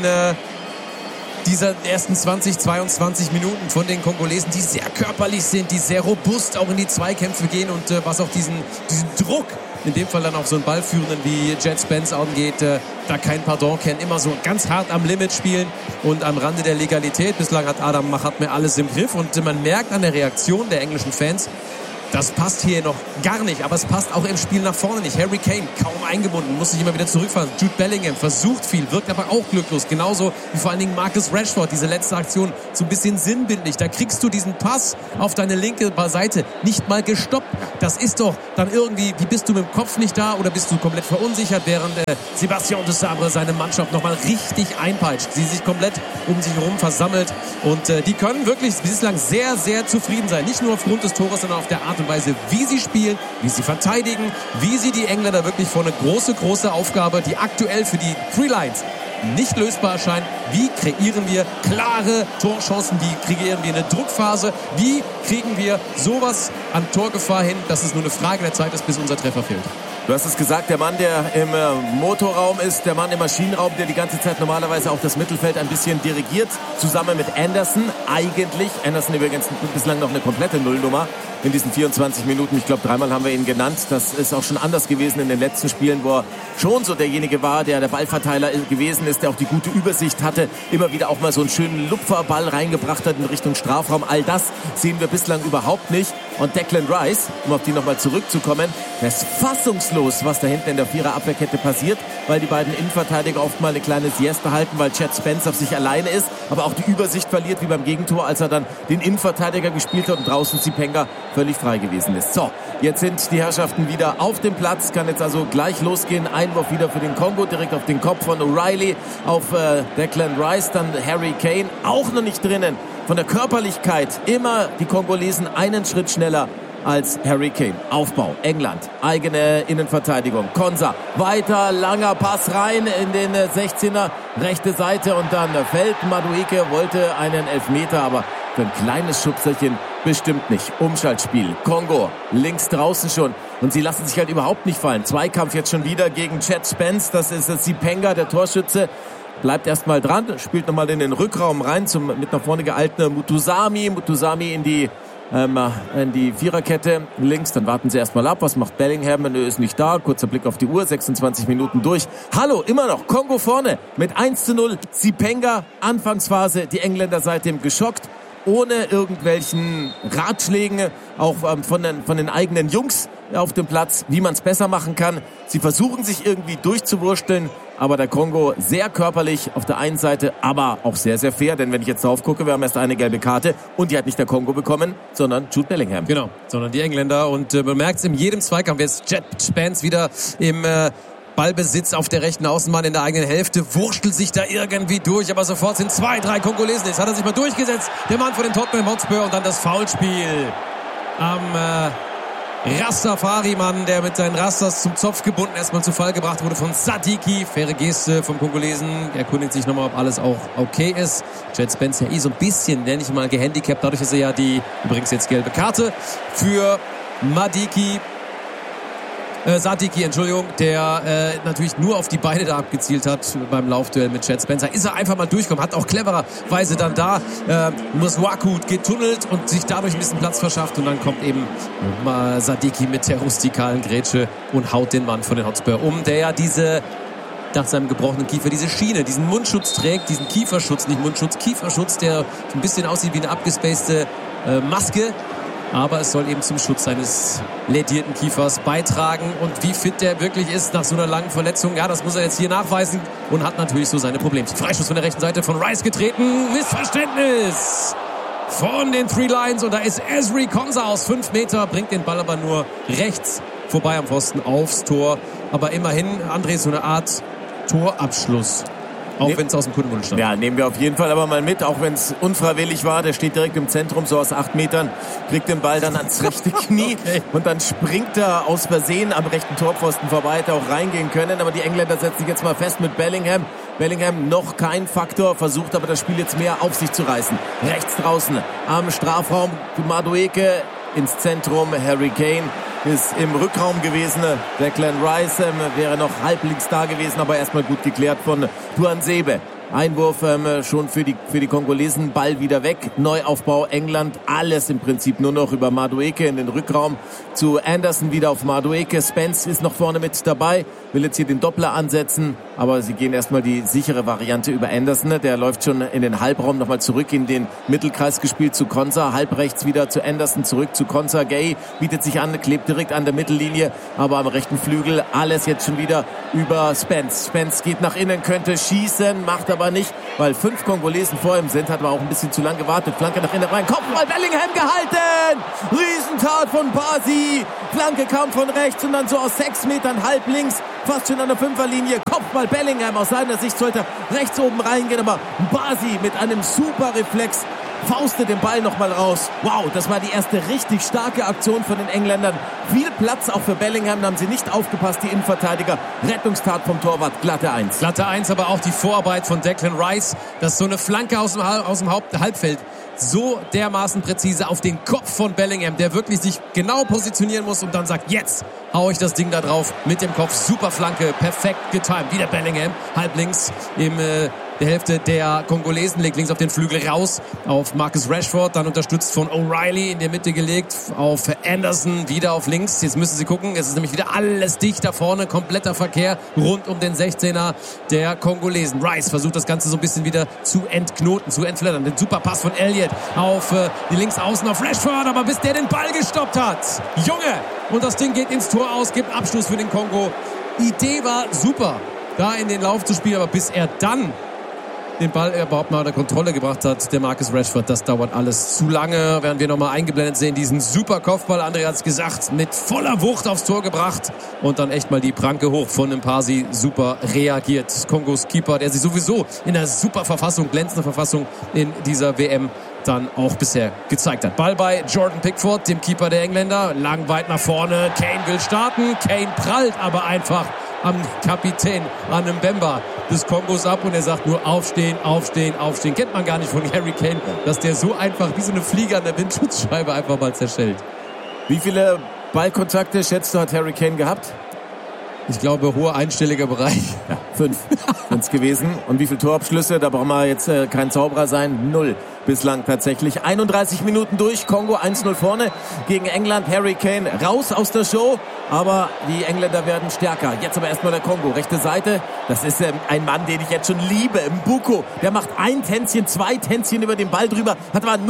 Speaker 3: dieser ersten 20, 22 Minuten von den Kongolesen, die sehr körperlich sind, die sehr robust auch in die Zweikämpfe gehen und was auch diesen Druck, in dem Fall dann auch so einen Ballführenden wie Jet Spence angeht, da kein Pardon kennen, immer so ganz hart am Limit spielen und am Rande der Legalität. Bislang hat Adam Mahatme alles im Griff und man merkt an der Reaktion der englischen Fans, das passt hier noch gar nicht, aber es passt auch im Spiel nach vorne nicht. Harry Kane kaum eingebunden, muss sich immer wieder zurückfahren. Jude Bellingham versucht viel, wirkt aber auch glücklos. Genauso wie vor allen Dingen Marcus Rashford, diese letzte Aktion so ein bisschen sinnbildlich. Da kriegst du diesen Pass auf deine linke Seite nicht mal gestoppt. Das ist doch dann irgendwie, wie bist du mit dem Kopf nicht da oder bist du komplett verunsichert, während Sébastien de Sabre seine Mannschaft nochmal richtig einpeitscht. Sie sich komplett um sich herum versammelt und die können wirklich bislang sehr, sehr zufrieden sein. Nicht nur aufgrund des Tores, sondern auf der Art und Weise, wie sie spielen, wie sie verteidigen, wie sie die Engländer wirklich vor eine große, große Aufgabe, die aktuell für die Three Lions nicht lösbar erscheint. Wie kreieren wir klare Torchancen? Wie kreieren wir eine Druckphase? Wie kriegen wir sowas an Torgefahr hin, dass es nur eine Frage der Zeit ist, bis unser Treffer fehlt?
Speaker 1: Du hast es gesagt, der Mann, der im Motorraum ist, der Mann im Maschinenraum, der die ganze Zeit normalerweise auch das Mittelfeld ein bisschen dirigiert, zusammen mit Anderson eigentlich. Anderson übrigens bislang noch eine komplette Nullnummer in diesen 24 Minuten. Ich glaube, 3-mal haben wir ihn genannt. Das ist auch schon anders gewesen in den letzten Spielen, wo er schon so derjenige war, der Ballverteiler gewesen ist, der auch die gute Übersicht hatte, immer wieder auch mal so einen schönen Lupferball reingebracht hat in Richtung Strafraum. All das sehen wir bislang überhaupt nicht. Und Declan Rice, um auf die nochmal zurückzukommen, der ist fassungslos, was da hinten in der Vierer-Abwehrkette passiert, weil die beiden Innenverteidiger oft mal eine kleine Siesta halten, weil Chad Spence auf sich alleine ist, aber auch die Übersicht verliert, wie beim Gegentor, als er dann den Innenverteidiger gespielt hat und draußen Zipenga völlig frei gewesen ist. So, jetzt sind die Herrschaften wieder auf dem Platz, kann jetzt also gleich losgehen. Einwurf wieder für den Kongo, direkt auf den Kopf von O'Reilly, auf Declan Rice, dann Harry Kane, auch noch nicht drinnen. Von der Körperlichkeit immer die Kongolesen einen Schritt schneller als Harry Kane. Aufbau, England, eigene Innenverteidigung. Konsa, weiter, langer Pass rein in den 16er, rechte Seite und dann fällt Madueke, wollte einen Elfmeter, aber für ein kleines Schubserchen bestimmt nicht. Umschaltspiel, Kongo, links draußen schon und sie lassen sich halt überhaupt nicht fallen. Zweikampf jetzt schon wieder gegen Chad Spence, das ist Zipenga, der Torschütze. Bleibt erstmal dran, spielt nochmal in den Rückraum rein zum mit nach vorne gehaltenen Mutusami in die Viererkette links. Dann warten sie erstmal ab. Was macht Bellingham? Er ist nicht da. Kurzer Blick auf die Uhr. 26 Minuten durch. Hallo, immer noch. Kongo vorne mit 1:0. Zipenga, Anfangsphase. Die Engländer seitdem geschockt. Ohne irgendwelchen Ratschlägen, auch von den eigenen Jungs auf dem Platz, wie man es besser machen kann. Sie versuchen sich irgendwie durchzuwursteln, aber der Kongo sehr körperlich auf der einen Seite, aber auch sehr, sehr fair, denn wenn ich jetzt drauf gucke, wir haben erst eine gelbe Karte und die hat nicht der Kongo bekommen, sondern Jude Bellingham.
Speaker 3: Genau, sondern die Engländer und man merkt es in jedem Zweikampf, jetzt Chad Spence wieder im Ballbesitz auf der rechten Außenbahn in der eigenen Hälfte, wurschtelt sich da irgendwie durch, aber sofort sind 2, 3 Kongolesen. Jetzt hat er sich mal durchgesetzt, der Mann von den Tottenham Hotspur, und dann das Foulspiel am Rastafari-Mann, der mit seinen Rastas zum Zopf gebunden erstmal zu Fall gebracht wurde von Sadiki. Faire Geste vom Kongolesen. Er erkundigt sich nochmal, ob alles auch okay ist. Chad Spence ja so ein bisschen, nenne ich mal, gehandicapt. Dadurch ist er ja übrigens jetzt gelbe Karte für Sadiki, der natürlich nur auf die Beine da abgezielt hat beim Laufduell mit Chad Spencer. Ist er einfach mal durchgekommen, hat auch clevererweise dann da Muswaku getunnelt und sich dadurch ein bisschen Platz verschafft, und dann kommt eben Sadiki mit der rustikalen Grätsche und haut den Mann von den Hotspur um, der ja nach seinem gebrochenen Kiefer diese Schiene, diesen Mundschutz trägt, diesen Kieferschutz, nicht Mundschutz, Kieferschutz, der so ein bisschen aussieht wie eine abgespacede Maske. Aber es soll eben zum Schutz seines lädierten Kiefers beitragen. Und wie fit der wirklich ist nach so einer langen Verletzung, ja, das muss er jetzt hier nachweisen und hat natürlich so seine Problemchen. Freischuss von der rechten Seite von Rice getreten. Missverständnis von den Three Lions. Und da ist Ezri Konsa aus 5 Meter, bringt den Ball aber nur rechts vorbei am Pfosten aufs Tor. Aber immerhin, André, so eine Art Torabschluss. Auch wenn es aus dem Kundenmund stammt.
Speaker 1: Ja, nehmen wir auf jeden Fall aber mal mit, auch wenn es unfreiwillig war. Der steht direkt im Zentrum, so aus 8 Metern, kriegt den Ball dann ans rechte Knie und dann springt er aus Versehen am rechten Torpfosten vorbei, hätte auch reingehen können. Aber die Engländer setzen sich jetzt mal fest mit Bellingham. Bellingham noch kein Faktor, versucht aber das Spiel jetzt mehr auf sich zu reißen. Rechts draußen am Strafraum, Madueke ins Zentrum, Harry Kane ist im Rückraum gewesen. Declan Rice wäre noch halblinks da gewesen, aber erstmal gut geklärt von Tuanzebe. Einwurf schon für die Kongolesen, Ball wieder weg, Neuaufbau England, alles im Prinzip nur noch über Madueke in den Rückraum zu Anderson, wieder auf Madueke. Spence ist noch vorne mit dabei, will jetzt hier den Doppler ansetzen, aber sie gehen erstmal die sichere Variante über Anderson, der läuft schon in den Halbraum nochmal zurück in den Mittelkreis gespielt zu Konsa, halb rechts wieder zu Anderson, zurück zu Konsa. Gay bietet sich an, klebt direkt an der Mittellinie, aber am rechten Flügel alles jetzt schon wieder über Spence. Spence geht nach innen, könnte schießen, macht aber nicht, weil 5 Kongolesen vor ihm sind, hat aber auch ein bisschen zu lang gewartet. Flanke nach innen rein, Kopfball, Bellingham gehalten! Riesentat von Basi! Flanke kam von rechts und dann so aus 6 Metern halb links, fast schon an der 5er-Linie. Kopfball Bellingham, aus seiner Sicht sollte rechts oben reingehen, aber Basi mit einem super Reflex faustet den Ball nochmal raus. Wow, das war die erste richtig starke Aktion von den Engländern. Viel Platz auch für Bellingham, da haben sie nicht aufgepasst, die Innenverteidiger. Rettungstat vom Torwart, glatte 1.
Speaker 3: Glatte 1, aber auch die Vorarbeit von Declan Rice, dass so eine Flanke aus dem Halbfeld so dermaßen präzise auf den Kopf von Bellingham, der wirklich sich genau positionieren muss und dann sagt, jetzt hau ich das Ding da drauf mit dem Kopf. Super Flanke, perfekt getimed. Wieder Bellingham, halb links im der Hälfte der Kongolesen, legt links auf den Flügel raus auf Marcus Rashford, dann unterstützt von O'Reilly, in der Mitte gelegt auf Anderson, wieder auf links. Jetzt müssen sie gucken, es ist nämlich wieder alles dicht da vorne, kompletter Verkehr rund um den 16er der Kongolesen. Rice versucht das Ganze so ein bisschen wieder zu entknoten, zu entflattern. Den super Pass von Elliott auf die Linksaußen auf Rashford, aber bis der den Ball gestoppt hat, Junge! Und das Ding geht ins Tor aus, gibt Abschluss für den Kongo. Idee war super, da in den Lauf zu spielen, aber bis er dann den Ball überhaupt mal unter Kontrolle gebracht hat, der Marcus Rashford, das dauert alles zu lange. Während wir nochmal eingeblendet sehen, diesen super Kopfball, André hat es gesagt, mit voller Wucht aufs Tor gebracht und dann echt mal die Pranke hoch von Mpasi, super reagiert. Kongos Keeper, der sich sowieso in einer super Verfassung, glänzende Verfassung in dieser WM dann auch bisher gezeigt hat. Ball bei Jordan Pickford, dem Keeper der Engländer, lang weit nach vorne, Kane will starten, Kane prallt aber einfach am Kapitän, an Mbemba des Kongos ab und er sagt nur aufstehen, aufstehen, aufstehen. Kennt man gar nicht von Harry Kane, dass der so einfach wie so eine Fliege an der Windschutzscheibe einfach mal zerschellt.
Speaker 1: Wie viele Ballkontakte, schätzt du, hat Harry Kane gehabt?
Speaker 3: Ich glaube, hoher einstelliger Bereich.
Speaker 1: Ja, 5 sind's gewesen. Und wie viele Torabschlüsse? Da brauchen wir jetzt kein Zauberer sein. 0 bislang tatsächlich. 31 Minuten durch. Kongo 1-0 vorne gegen England. Harry Kane raus aus der Show. Aber die Engländer werden stärker. Jetzt aber erstmal der Kongo. Rechte Seite. Das ist ein Mann, den ich jetzt schon liebe. Mbuko. Der macht ein Tänzchen, 2 Tänzchen über den Ball drüber. Hat aber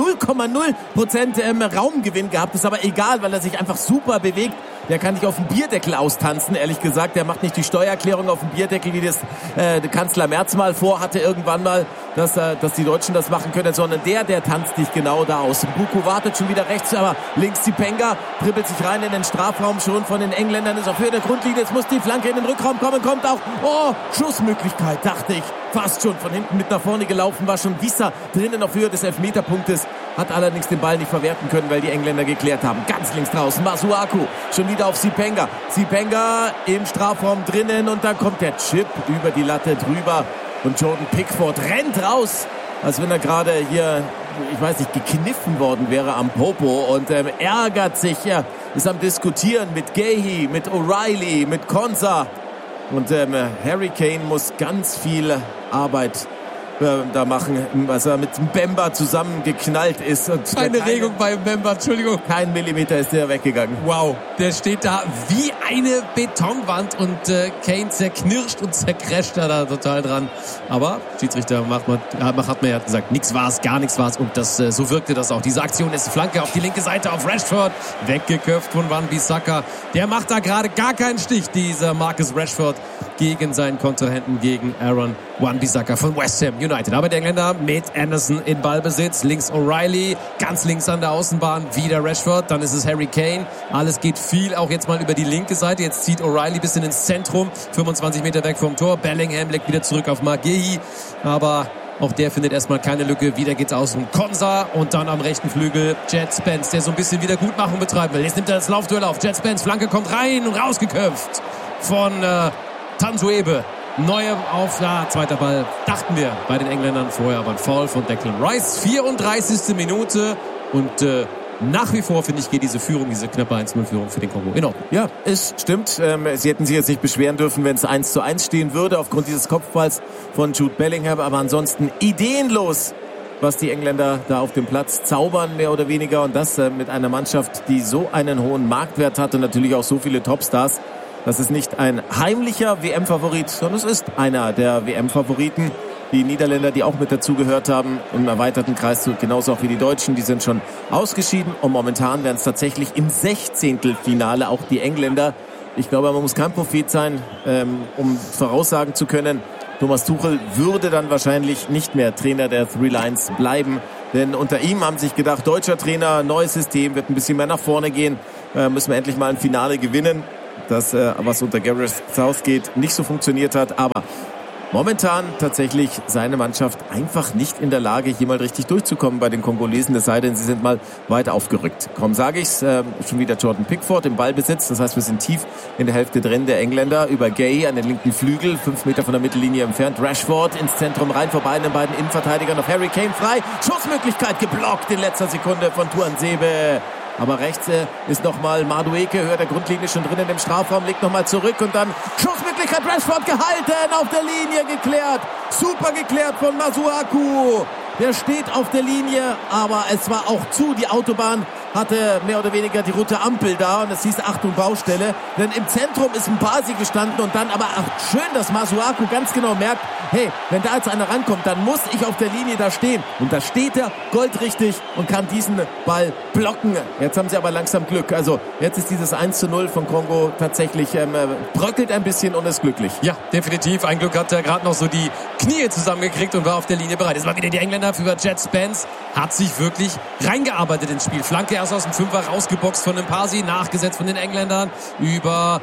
Speaker 1: 0,0% Raumgewinn gehabt. Ist aber egal, weil er sich einfach super bewegt. Der kann nicht auf dem Bierdeckel austanzen, ehrlich gesagt. Der macht nicht die Steuererklärung auf dem Bierdeckel, wie das der Kanzler Merz mal vorhatte irgendwann mal, dass die Deutschen das machen können, sondern der tanzt nicht genau da aus. Mbuku wartet schon wieder rechts, aber links Zipenga dribbelt sich rein in den Strafraum schon von den Engländern, ist auf Höhe der Grundlinie. Jetzt muss die Flanke in den Rückraum kommen, kommt auch. Oh, Schussmöglichkeit, dachte ich. Fast schon von hinten mit nach vorne gelaufen, war schon Wissa drinnen auf Höhe des Elfmeterpunktes, hat allerdings den Ball nicht verwerten können, weil die Engländer geklärt haben. Ganz links draußen, Masuaku, schon wieder auf Zipenga. Zipenga im Strafraum drinnen und dann kommt der Chip über die Latte drüber und Jordan Pickford rennt raus, als wenn er gerade hier, ich weiß nicht, gekniffen worden wäre am Popo und ärgert sich, ja, ist am Diskutieren mit Gehi, mit O'Reilly, mit Konsa und Harry Kane muss ganz viel Arbeit da machen, was er mit Mbemba zusammengeknallt ist. Und
Speaker 3: keine Regung bei Mbemba, Entschuldigung.
Speaker 1: Kein Millimeter ist der weggegangen.
Speaker 3: Wow, der steht da wie eine Betonwand und Kane zerknirscht und zercrasht da total dran. Aber Schiedsrichter hat mir gesagt, nichts war's, gar nichts war's und das so wirkte das auch. Diese Aktion ist Flanke auf die linke Seite auf Rashford, weggeköpft von Wan-Bissaka. Der macht da gerade gar keinen Stich, dieser Marcus Rashford, gegen seinen Kontrahenten, gegen Aaron Wan-Bissaka von West Ham United. Aber der Engländer mit Anderson in Ballbesitz. Links O'Reilly, ganz links an der Außenbahn wieder Rashford. Dann ist es Harry Kane. Alles geht viel auch jetzt mal über die linke Seite. Jetzt zieht O'Reilly ein bisschen ins Zentrum. 25 Meter weg vom Tor. Bellingham legt wieder zurück auf Maguire. Aber auch der findet erstmal keine Lücke. Wieder geht's aus um Konsa und dann am rechten Flügel Jet Spence, der so ein bisschen Wiedergutmachung betreiben will. Jetzt nimmt er das Laufduell auf. Jet Spence, Flanke kommt rein und rausgeköpft von Tansuebe. Neue zweiter Ball, dachten wir bei den Engländern vorher, aber ein Foul von Declan Rice. 34. Minute und nach wie vor, finde ich, geht diese Führung, diese knappe 1-0-Führung für den Kongo in Ordnung.
Speaker 1: Ja, es stimmt. Sie hätten sich jetzt nicht beschweren dürfen, wenn es 1:1 stehen würde, aufgrund dieses Kopfballs von Jude Bellingham, aber ansonsten ideenlos, was die Engländer da auf dem Platz zaubern, mehr oder weniger, und das mit einer Mannschaft, die so einen hohen Marktwert hat und natürlich auch so viele Topstars. Das ist nicht ein heimlicher WM-Favorit, sondern es ist einer der WM-Favoriten. Die Niederländer, die auch mit dazugehört haben, im erweiterten Kreis, genauso auch wie die Deutschen, die sind schon ausgeschieden. Und momentan werden es tatsächlich im 16. Finale auch die Engländer. Ich glaube, man muss kein Prophet sein, um voraussagen zu können, Thomas Tuchel würde dann wahrscheinlich nicht mehr Trainer der Three Lions bleiben. Denn unter ihm haben sich gedacht, deutscher Trainer, neues System, wird ein bisschen mehr nach vorne gehen, müssen wir endlich mal ein Finale gewinnen. Das, was unter Gareth Southgate nicht so funktioniert hat. Aber momentan tatsächlich seine Mannschaft einfach nicht in der Lage, hier mal richtig durchzukommen bei den Kongolesen, es sei denn, sie sind mal weit aufgerückt. Kaum sage ich's, schon wieder Jordan Pickford im Ballbesitz, das heißt, wir sind tief in der Hälfte drin der Engländer, über Gay an den linken Flügel, 5 Meter von der Mittellinie entfernt, Rashford ins Zentrum rein, vorbei an den beiden Innenverteidigern, auf Harry Kane frei, Schussmöglichkeit geblockt in letzter Sekunde von Tuanzebe. Aber rechts ist nochmal Madueke, hört der Grundlinie schon drin in dem Strafraum, legt nochmal zurück und dann Schussmöglichkeit, Rashford gehalten, auf der Linie geklärt. Super geklärt von Masuaku. Der steht auf der Linie, aber es war auch zu. Die Autobahn hatte mehr oder weniger die rote Ampel da und es hieß Achtung Baustelle. Denn im Zentrum ist Mbasi gestanden und dann aber schön, dass Masuaku ganz genau merkt, hey, wenn da jetzt einer rankommt, dann muss ich auf der Linie da stehen. Und da steht er goldrichtig und kann diesen Ball blocken. Jetzt haben sie aber langsam Glück. Also jetzt ist dieses 1:0 von Kongo tatsächlich bröckelt ein bisschen und ist glücklich.
Speaker 3: Ja, definitiv. Ein Glück hat er gerade noch so die Knie zusammengekriegt und war auf der Linie bereit. Jetzt mal wieder die Engländer für Jet Spence. Hat sich wirklich reingearbeitet ins Spiel. Flanke erst aus dem Fünfer rausgeboxt von Mpasi, nachgesetzt von den Engländern über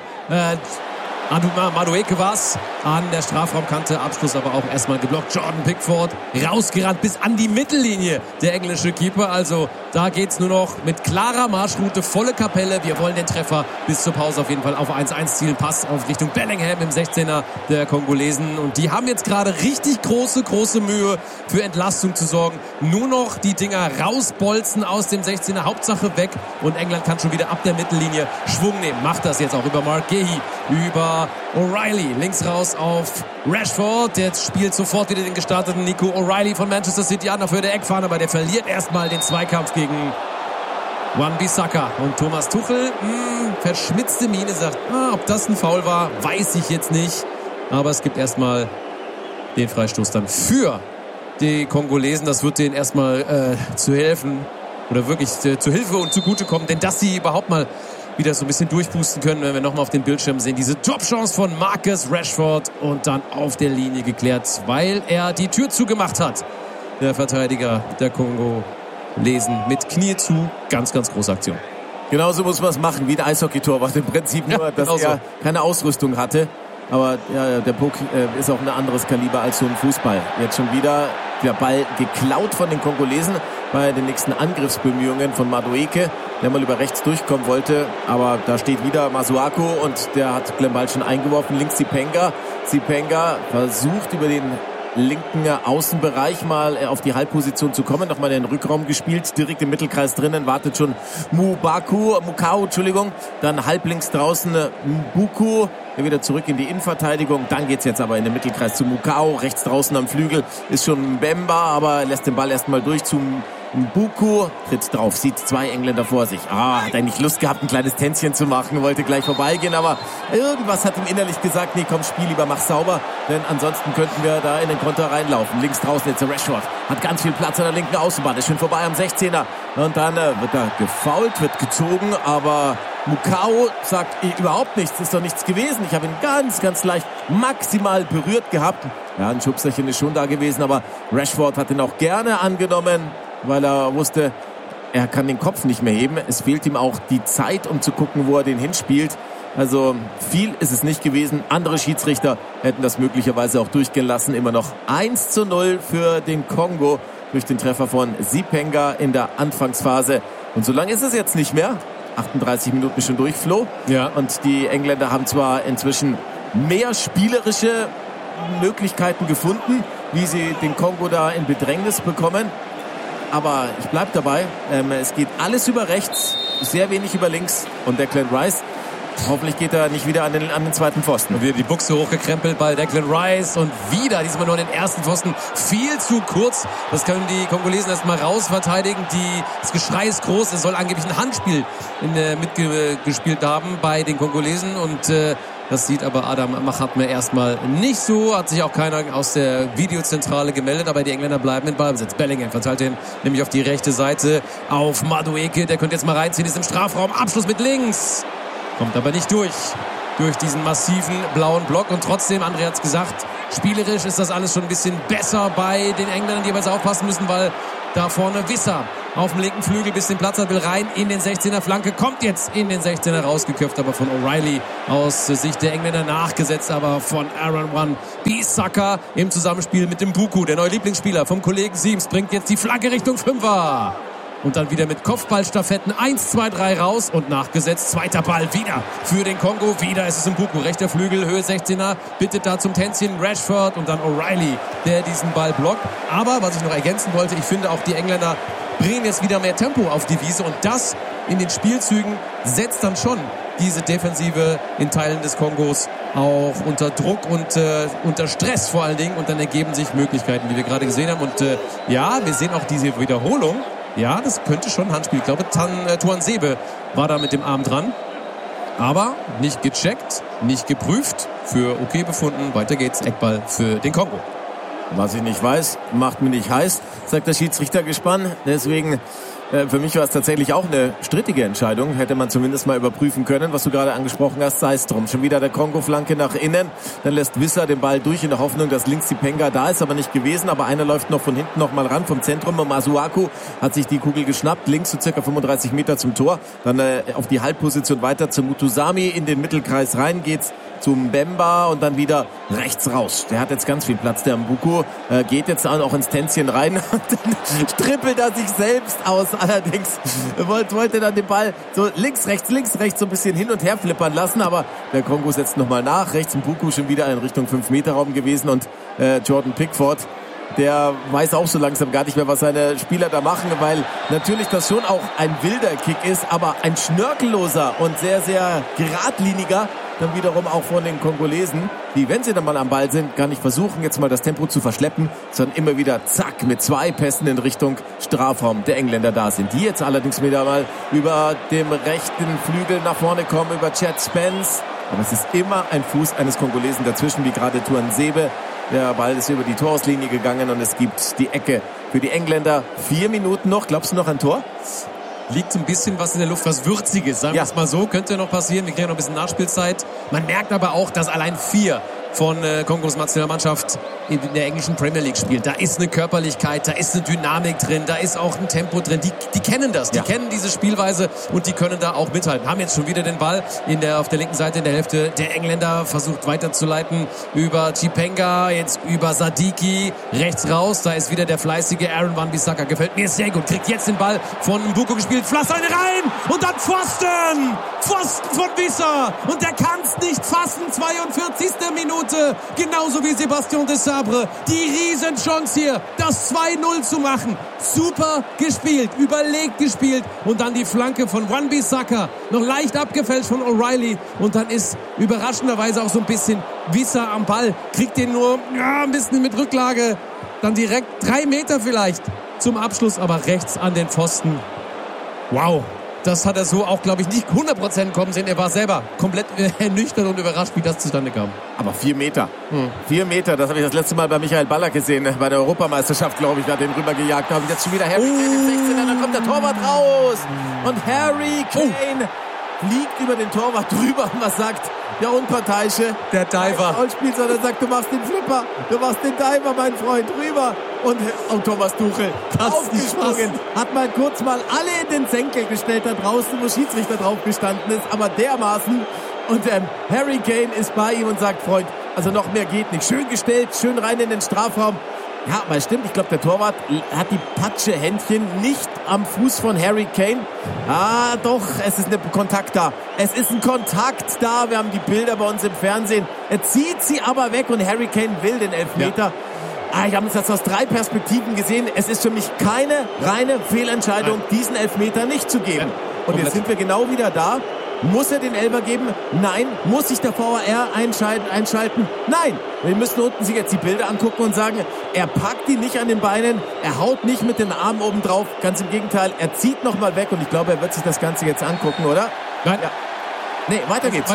Speaker 3: Madueke war's an der Strafraumkante, Abschluss aber auch erstmal geblockt. Jordan Pickford rausgerannt bis an die Mittellinie, der englische Keeper. Also da geht's nur noch mit klarer Marschroute, volle Kapelle. Wir wollen den Treffer bis zur Pause auf jeden Fall auf 1:1 zielen. Pass auf Richtung Bellingham im 16er der Kongolesen. Und die haben jetzt gerade richtig große Mühe für Entlastung zu sorgen. Nur noch die Dinger rausbolzen aus dem 16er, Hauptsache weg. Und England kann schon wieder ab der Mittellinie Schwung nehmen. Macht das jetzt auch über Mark Gehi, über O'Reilly, links raus auf Rashford. Jetzt spielt sofort wieder den gestarteten Nico O'Reilly von Manchester City an auf Höhe der Eckfahne, aber der verliert erstmal den Zweikampf gegen Wan-Bissaka. Und Thomas Tuchel, verschmitzte Miene, sagt, ob das ein Foul war, weiß ich jetzt nicht. Aber es gibt erstmal den Freistoß dann für die Kongolesen. Das wird denen erstmal zu helfen oder wirklich zu Hilfe und zugutekommen, denn dass sie überhaupt mal wieder so ein bisschen durchpusten können, wenn wir nochmal auf den Bildschirm sehen. Diese Top-Chance von Marcus Rashford und dann auf der Linie geklärt, weil er die Tür zugemacht hat. Der Verteidiger der Kongolesen mit Knie zu. Ganz große Aktion.
Speaker 1: Genauso muss man es machen, wie ein Eishockey-Torwart im Prinzip, nur dass er keine Ausrüstung hatte. Aber ja, der Puck ist auch ein anderes Kaliber als so ein Fußball. Jetzt schon wieder der Ball geklaut von den Kongolesen bei den nächsten Angriffsbemühungen von Madueke, der mal über rechts durchkommen wollte. Aber da steht wieder Masuaku und der hat den Ball schon eingeworfen. Links Zipenga. Zipenga versucht über den linken Außenbereich mal auf die Halbposition zu kommen. Nochmal in den Rückraum gespielt, direkt im Mittelkreis drinnen, wartet schon Mukau, dann halblinks draußen Mbuku, der wieder zurück in die Innenverteidigung. Dann geht's jetzt aber in den Mittelkreis zu Mukau, rechts draußen am Flügel ist schon Mbemba, aber lässt den Ball erstmal durch zu Mbuku, tritt drauf, sieht 2 Engländer vor sich. Hat eigentlich Lust gehabt, ein kleines Tänzchen zu machen, wollte gleich vorbeigehen, aber irgendwas hat ihm innerlich gesagt, nee, komm, spiel lieber, mach sauber, denn ansonsten könnten wir da in den Konter reinlaufen. Links draußen jetzt der Rashford, hat ganz viel Platz an der linken Außenbahn, ist schon vorbei am 16er und dann wird er gefoult, wird gezogen, aber Mukau sagt überhaupt nichts, ist doch nichts gewesen. Ich habe ihn ganz leicht maximal berührt gehabt. Ja, ein Schubserchen ist schon da gewesen, aber Rashford hat ihn auch gerne angenommen, weil er wusste, er kann den Kopf nicht mehr heben. Es fehlt ihm auch die Zeit, um zu gucken, wo er den hinspielt. Also viel ist es nicht gewesen. Andere Schiedsrichter hätten das möglicherweise auch durchgehen lassen. Immer noch 1:0 für den Kongo durch den Treffer von Zipenga in der Anfangsphase. Und so lange ist es jetzt nicht mehr. 38 Minuten schon durch, Flo.
Speaker 3: Ja.
Speaker 1: Und die Engländer haben zwar inzwischen mehr spielerische Möglichkeiten gefunden, wie sie den Kongo da in Bedrängnis bekommen. Aber ich bleib dabei. Es geht alles über rechts, sehr wenig über links. Und Declan Rice, hoffentlich geht er nicht wieder an den zweiten Pfosten.
Speaker 3: Und wieder die Buchse hochgekrempelt bei Declan Rice. Und wieder, diesmal nur an den ersten Pfosten. Viel zu kurz. Das können die Kongolesen erstmal rausverteidigen. Das Geschrei ist groß. Es soll angeblich ein Handspiel mitgespielt haben bei den Kongolesen. Und das sieht aber Adam Mahatme erstmal nicht so. Hat sich auch keiner aus der Videozentrale gemeldet. Aber die Engländer bleiben in Ballbesitz. Bellingham verteilt den nämlich auf die rechte Seite auf Madueke. Der könnte jetzt mal reinziehen. Ist im Strafraum. Abschluss mit links. Kommt aber nicht durch diesen massiven blauen Block. Und trotzdem, André hat's gesagt, spielerisch ist das alles schon ein bisschen besser bei den Engländern, die aber jetzt aufpassen müssen, weil da vorne Wissa auf dem linken Flügel, bis den Platz hat, will rein in den 16er, Flanke kommt jetzt in den 16er, rausgeköpft, aber von O'Reilly aus Sicht der Engländer nachgesetzt, aber von Aaron Wan-Bissaka im Zusammenspiel mit dem Mbuku, der neue Lieblingsspieler vom Kollegen Siems, bringt jetzt die Flanke Richtung Fünfer. Und dann wieder mit Kopfballstaffetten 1, 2, 3 raus und nachgesetzt. Zweiter Ball wieder für den Kongo. Wieder ist es Mbuku. Rechter Flügel, Höhe 16er. Bittet da zum Tänzchen Rashford und dann O'Reilly, der diesen Ball blockt. Aber was ich noch ergänzen wollte, ich finde auch die Engländer bringen jetzt wieder mehr Tempo auf die Wiese. Und das in den Spielzügen setzt dann schon diese Defensive in Teilen des Kongos auch unter Druck und unter Stress vor allen Dingen. Und dann ergeben sich Möglichkeiten, die wir gerade gesehen haben. Und ja, wir sehen auch diese Wiederholung. Ja, das könnte schon ein Handspiel. Ich glaube, Tuanzebe war da mit dem Arm dran. Aber nicht gecheckt, nicht geprüft, für okay befunden. Weiter geht's, Eckball für den Kongo.
Speaker 1: Was ich nicht weiß, macht mir nicht heiß, sagt der Schiedsrichtergespann. Deswegen, für mich war es tatsächlich auch eine strittige Entscheidung. Hätte man zumindest mal überprüfen können, was du gerade angesprochen hast, sei es drum. Schon wieder der Kongo-Flanke nach innen. Dann lässt Wissa den Ball durch in der Hoffnung, dass links die Penga da ist, aber nicht gewesen. Aber einer läuft noch von hinten noch mal ran vom Zentrum. Und Masuaku hat sich die Kugel geschnappt, links so circa 35 Meter zum Tor. Dann auf die Halbposition weiter zu Mutusami. In den Mittelkreis rein geht's zum Bemba und dann wieder rechts raus. Der hat jetzt ganz viel Platz, der Mbuku. Geht jetzt auch ins Tänzchen rein und dann strippelt er sich selbst aus. Allerdings wollte dann den Ball so links, rechts so ein bisschen hin und her flippern lassen, aber der Kongo setzt nochmal nach. Rechts Mbuku schon wieder in Richtung 5-Meter-Raum gewesen und Jordan Pickford, der weiß auch so langsam gar nicht mehr, was seine Spieler da machen, weil natürlich das schon auch ein wilder Kick ist, aber ein schnörkelloser und sehr, sehr geradliniger, dann wiederum auch von den Kongolesen, die, wenn sie dann mal am Ball sind, gar nicht versuchen, jetzt mal das Tempo zu verschleppen, sondern immer wieder zack, mit 2 Pässen in Richtung Strafraum der Engländer da sind. Die jetzt allerdings wieder mal über dem rechten Flügel nach vorne kommen, über Chad Spence. Aber es ist immer ein Fuß eines Kongolesen dazwischen, wie gerade Tuanzebe. Der Ball ist über die Torauslinie gegangen und es gibt die Ecke für die Engländer. 4 Minuten noch. Glaubst du noch ein Tor?
Speaker 3: Liegt ein bisschen was in der Luft, was Würziges, sagen wir es mal so. Könnte noch passieren. Wir kriegen noch ein bisschen Nachspielzeit. Man merkt aber auch, dass allein 4 von Kongos Nationalmannschaft in der englischen Premier League spielt. Da ist eine Körperlichkeit, da ist eine Dynamik drin, da ist auch ein Tempo drin. Die kennen das, die kennen diese Spielweise und die können da auch mithalten. Haben jetzt schon wieder den Ball auf der linken Seite in der Hälfte der Engländer, versucht weiterzuleiten über Chipenga, jetzt über Sadiki, rechts raus. Da ist wieder der fleißige Aaron Wan-Bissaka. Gefällt mir sehr gut. Kriegt jetzt den Ball von Mbuku gespielt. Flass eine rein und dann Pfosten! Pfosten von Wissa und der kann's nicht fassen. 42. Minute. Genauso wie Sebastian Desabre. Die Riesenchance hier, das 2-0 zu machen. Super gespielt, überlegt gespielt. Und dann die Flanke von Wan-Bissaka. Noch leicht abgefälscht von O'Reilly. Und dann ist überraschenderweise auch so ein bisschen Wissa am Ball. Kriegt den nur ein bisschen mit Rücklage. Dann direkt 3 Meter vielleicht zum Abschluss, aber rechts an den Pfosten. Wow. Das hat er so auch, glaube ich, nicht 100% kommen sehen. Er war selber komplett ernüchtert und überrascht, wie das zustande kam.
Speaker 1: Aber 4 Meter. 4 Meter, das habe ich das letzte Mal bei Michael Ballack gesehen. Bei der Europameisterschaft, glaube ich, da den rübergejagt haben. Jetzt schon wieder Harry Kane im 16er, dann kommt der Torwart raus. Und Harry Kane fliegt über den Torwart drüber. Und was sagt der Unparteiische?
Speaker 3: Der Diver.
Speaker 1: Der sagt, du machst den Flipper. Du machst den Diver, mein Freund, rüber. Und Thomas Tuchel aufgesprungen, hat mal kurz mal alle in den Senkel gestellt da draußen, wo Schiedsrichter drauf gestanden ist, aber dermaßen. Und Harry Kane ist bei ihm und sagt, Freund, also noch mehr geht nicht. Schön gestellt, schön rein in den Strafraum. Ja, aber stimmt, ich glaube, der Torwart hat die Patschehändchen nicht am Fuß von Harry Kane. Ah, doch, es ist ein Kontakt da. Es ist ein Kontakt da. Wir haben die Bilder bei uns im Fernsehen. Er zieht sie aber weg und Harry Kane will den Elfmeter. Ja. Ich habe es jetzt aus 3 Perspektiven gesehen. Es ist für mich keine reine Fehlentscheidung, diesen Elfmeter nicht zu geben. Und jetzt sind wir genau wieder da. Muss er den Elfer geben? Nein. Muss sich der VAR einschalten? Nein. Wir müssen unten sich jetzt die Bilder angucken und sagen, er packt ihn nicht an den Beinen, er haut nicht mit den Armen oben drauf. Ganz im Gegenteil, er zieht nochmal weg und ich glaube, er wird sich das Ganze jetzt angucken, oder?
Speaker 3: Nein.
Speaker 1: Ja. Nee, weiter geht's.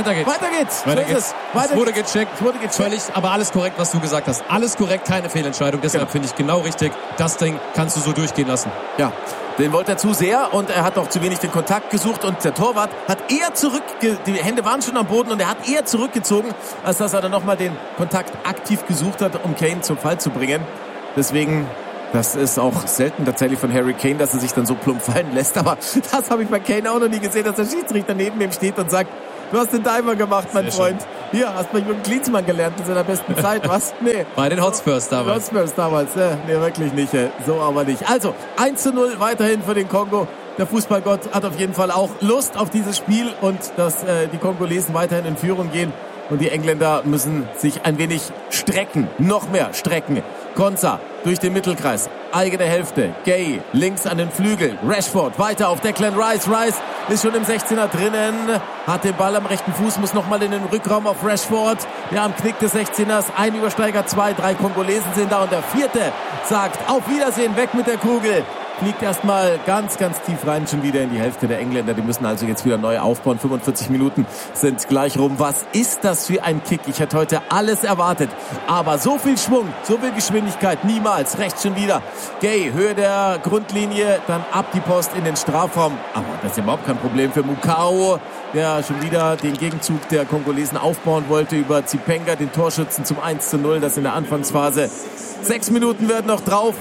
Speaker 3: Es wurde gecheckt. Völlig, aber alles korrekt, was du gesagt hast. Alles korrekt, keine Fehlentscheidung. Deshalb finde ich genau richtig, das Ding kannst du so durchgehen lassen.
Speaker 1: Ja, den wollte er zu sehr und er hat auch zu wenig den Kontakt gesucht und der Torwart hat eher die Hände waren schon am Boden und er hat eher zurückgezogen, als dass er dann nochmal den Kontakt aktiv gesucht hat, um Kane zum Fall zu bringen. Deswegen Das ist auch selten tatsächlich von Harry Kane, dass er sich dann so plump fallen lässt. Aber das habe ich bei Kane auch noch nie gesehen, dass der Schiedsrichter neben ihm steht und sagt, du hast den Diver gemacht, mein Freund. Schön. Hier, hast du bei Jürgen Klinsmann gelernt in seiner besten Zeit, was? Nee.
Speaker 3: Bei den Hotspurs damals.
Speaker 1: Nee, wirklich nicht. So aber nicht. Also, 1:0 weiterhin für den Kongo. Der Fußballgott hat auf jeden Fall auch Lust auf dieses Spiel und dass die Kongolesen weiterhin in Führung gehen. Und die Engländer müssen sich ein wenig strecken, noch mehr strecken. Konsa durch den Mittelkreis, eigene Hälfte, Gay links an den Flügel, Rashford weiter auf Declan Rice. Rice ist schon im 16er drinnen, hat den Ball am rechten Fuß, muss nochmal in den Rückraum auf Rashford, der am Knick des 16ers, ein Übersteiger, 2, 3 Kongolesen sind da und der vierte sagt, auf Wiedersehen, weg mit der Kugel. Fliegt erstmal ganz, ganz tief rein, schon wieder in die Hälfte der Engländer. Die müssen also jetzt wieder neu aufbauen. 45 Minuten sind gleich rum. Was ist das für ein Kick? Ich hätte heute alles erwartet. Aber so viel Schwung, so viel Geschwindigkeit, niemals. Rechts schon wieder. Gay, Höhe der Grundlinie, dann ab die Post in den Strafraum. Aber das ist überhaupt kein Problem für Mukau, der schon wieder den Gegenzug der Kongolesen aufbauen wollte über Zipenga, den Torschützen zum 1:0. Das in der Anfangsphase. 6 Minuten werden noch drauf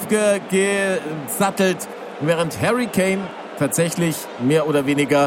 Speaker 1: gesattelt, während Harry Kane tatsächlich mehr oder weniger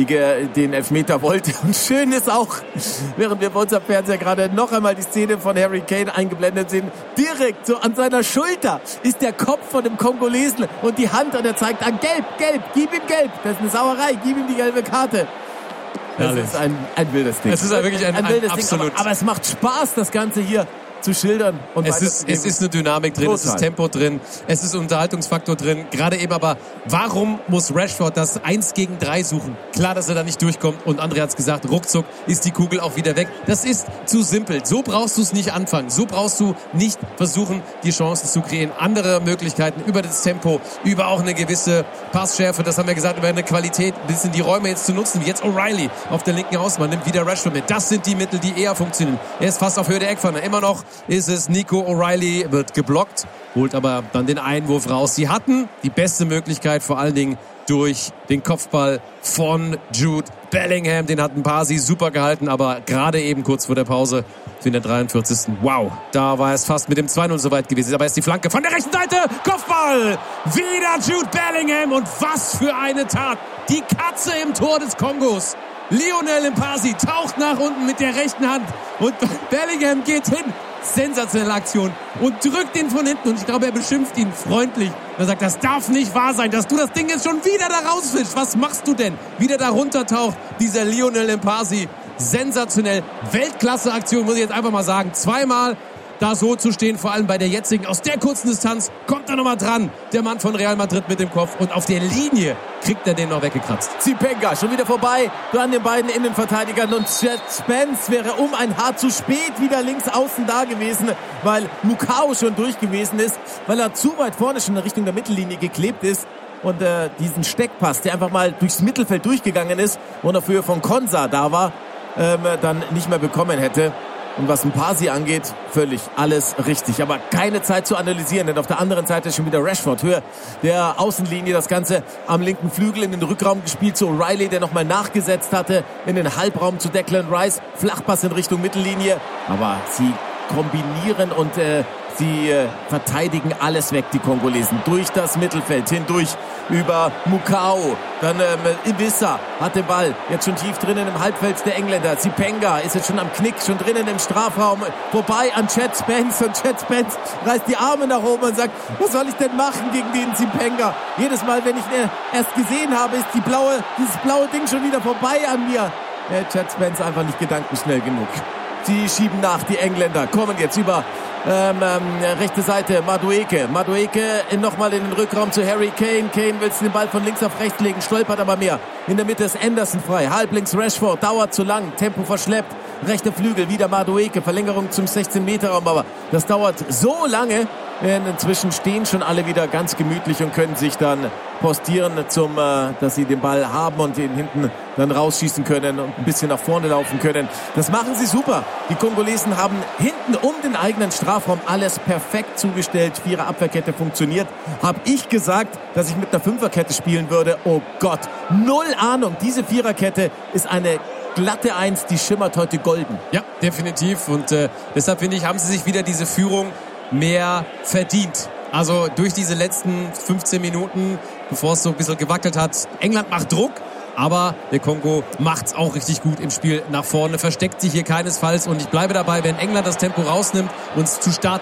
Speaker 1: den Elfmeter wollte. Und schön ist auch, während wir bei unserem Fernseher gerade noch einmal die Szene von Harry Kane eingeblendet sehen, direkt so an seiner Schulter ist der Kopf von dem Kongolesen und die Hand und er zeigt an, gelb, gib ihm gelb. Das ist eine Sauerei, gib ihm die gelbe Karte. Das ist ein wildes Ding.
Speaker 3: Es ist wirklich ein wildes
Speaker 1: Ding, aber es macht Spaß, das Ganze hier zu schildern. Und
Speaker 3: es ist eine Dynamik drin, total. Es ist Tempo drin, es ist Unterhaltungsfaktor drin. Gerade eben aber, warum muss Rashford das 1 gegen 3 suchen? Klar, dass er da nicht durchkommt und André hat es gesagt, ruckzuck ist die Kugel auch wieder weg. Das ist zu simpel. So brauchst du es nicht anfangen. So brauchst du nicht versuchen, die Chancen zu kreieren. Andere Möglichkeiten über das Tempo, über auch eine gewisse Passschärfe, das haben wir gesagt, über eine Qualität, ein bisschen die Räume jetzt zu nutzen, wie jetzt O'Reilly auf der linken Außenbahn, nimmt wieder Rashford mit. Das sind die Mittel, die eher funktionieren. Er ist fast auf Höhe der Eckpfanne. Immer noch ist es Nico O'Reilly, wird geblockt, holt aber dann den Einwurf raus. Sie hatten die beste Möglichkeit, vor allen Dingen durch den Kopfball von Jude Bellingham. Den hat Mpasi super gehalten, aber gerade eben kurz vor der Pause in der 43. Wow, da war es fast mit dem 2:0 soweit gewesen. Aber ist die Flanke von der rechten Seite, Kopfball! Wieder Jude Bellingham und was für eine Tat! Die Katze im Tor des Kongos. Lionel Mpasi taucht nach unten mit der rechten Hand und Bellingham geht hin. Sensationelle Aktion und drückt ihn von hinten und ich glaube, er beschimpft ihn freundlich. Er sagt, das darf nicht wahr sein, dass du das Ding jetzt schon wieder da rausfischst. Was machst du denn? Wieder da runtertaucht dieser Lionel Mpasi. Sensationell. Weltklasse-Aktion, muss ich jetzt einfach mal sagen. Zweimal da so zu stehen, vor allem bei der jetzigen, aus der kurzen Distanz, kommt er nochmal dran. Der Mann von Real Madrid mit dem Kopf und auf der Linie kriegt er den noch weggekratzt.
Speaker 1: Zipenga schon wieder vorbei, an den beiden Innenverteidigern und Chet Spence wäre um ein Haar zu spät wieder links außen da gewesen, weil Mukau schon durch gewesen ist, weil er zu weit vorne schon in Richtung der Mittellinie geklebt ist und diesen Steckpass, der einfach mal durchs Mittelfeld durchgegangen ist und auf Höhe von Konsa da war, dann nicht mehr bekommen hätte. Und was Mpasi angeht, völlig alles richtig. Aber keine Zeit zu analysieren, denn auf der anderen Seite ist schon wieder Rashford. Höhe der Außenlinie, das Ganze am linken Flügel in den Rückraum gespielt zu O'Reilly, der nochmal nachgesetzt hatte in den Halbraum zu Declan Rice. Flachpass in Richtung Mittellinie. Aber sie kombinieren und sie verteidigen alles weg, die Kongolesen. Durch das Mittelfeld, hindurch über Mukau. Dann Iwissa hat den Ball, jetzt schon tief drinnen im Halbfeld der Engländer. Zipenga ist jetzt schon am Knick, schon drinnen im Strafraum. Vorbei an Chet Spence und Chet Spence reißt die Arme nach oben und sagt, was soll ich denn machen gegen den Zipenga? Jedes Mal, wenn ich erst gesehen habe, ist dieses blaue Ding schon wieder vorbei an mir. Chet Spence einfach nicht gedankenschnell genug. Sie schieben nach, die Engländer kommen jetzt über rechte Seite, Madueke nochmal in den Rückraum zu Harry Kane. Kane will den Ball von links auf rechts legen, stolpert aber mehr. In der Mitte ist Anderson frei, halblinks Rashford, dauert zu lang, Tempo verschleppt. Rechter Flügel, wieder Madueke, Verlängerung zum 16-Meter-Raum, aber das dauert so lange. Inzwischen stehen schon alle wieder ganz gemütlich und können sich dann postieren, dass sie den Ball haben und ihn hinten dann rausschießen können und ein bisschen nach vorne laufen können. Das machen sie super. Die Kongolesen haben hinten um den eigenen Strafraum alles perfekt zugestellt. Vierer Abwehrkette funktioniert. Hab ich gesagt, dass ich mit einer Fünferkette spielen würde? Oh Gott, null Ahnung. Diese Viererkette ist eine glatte 1, die schimmert heute golden.
Speaker 3: Ja, definitiv. Und deshalb finde ich, haben sie sich wieder diese Führung mehr verdient Also durch diese letzten 15 Minuten, bevor es so ein bisschen gewackelt hat, England macht Druck. Aber der Kongo macht's auch richtig gut im Spiel nach vorne, versteckt sich hier keinesfalls. Und ich bleibe dabei, wenn England das Tempo rausnimmt und es zu stark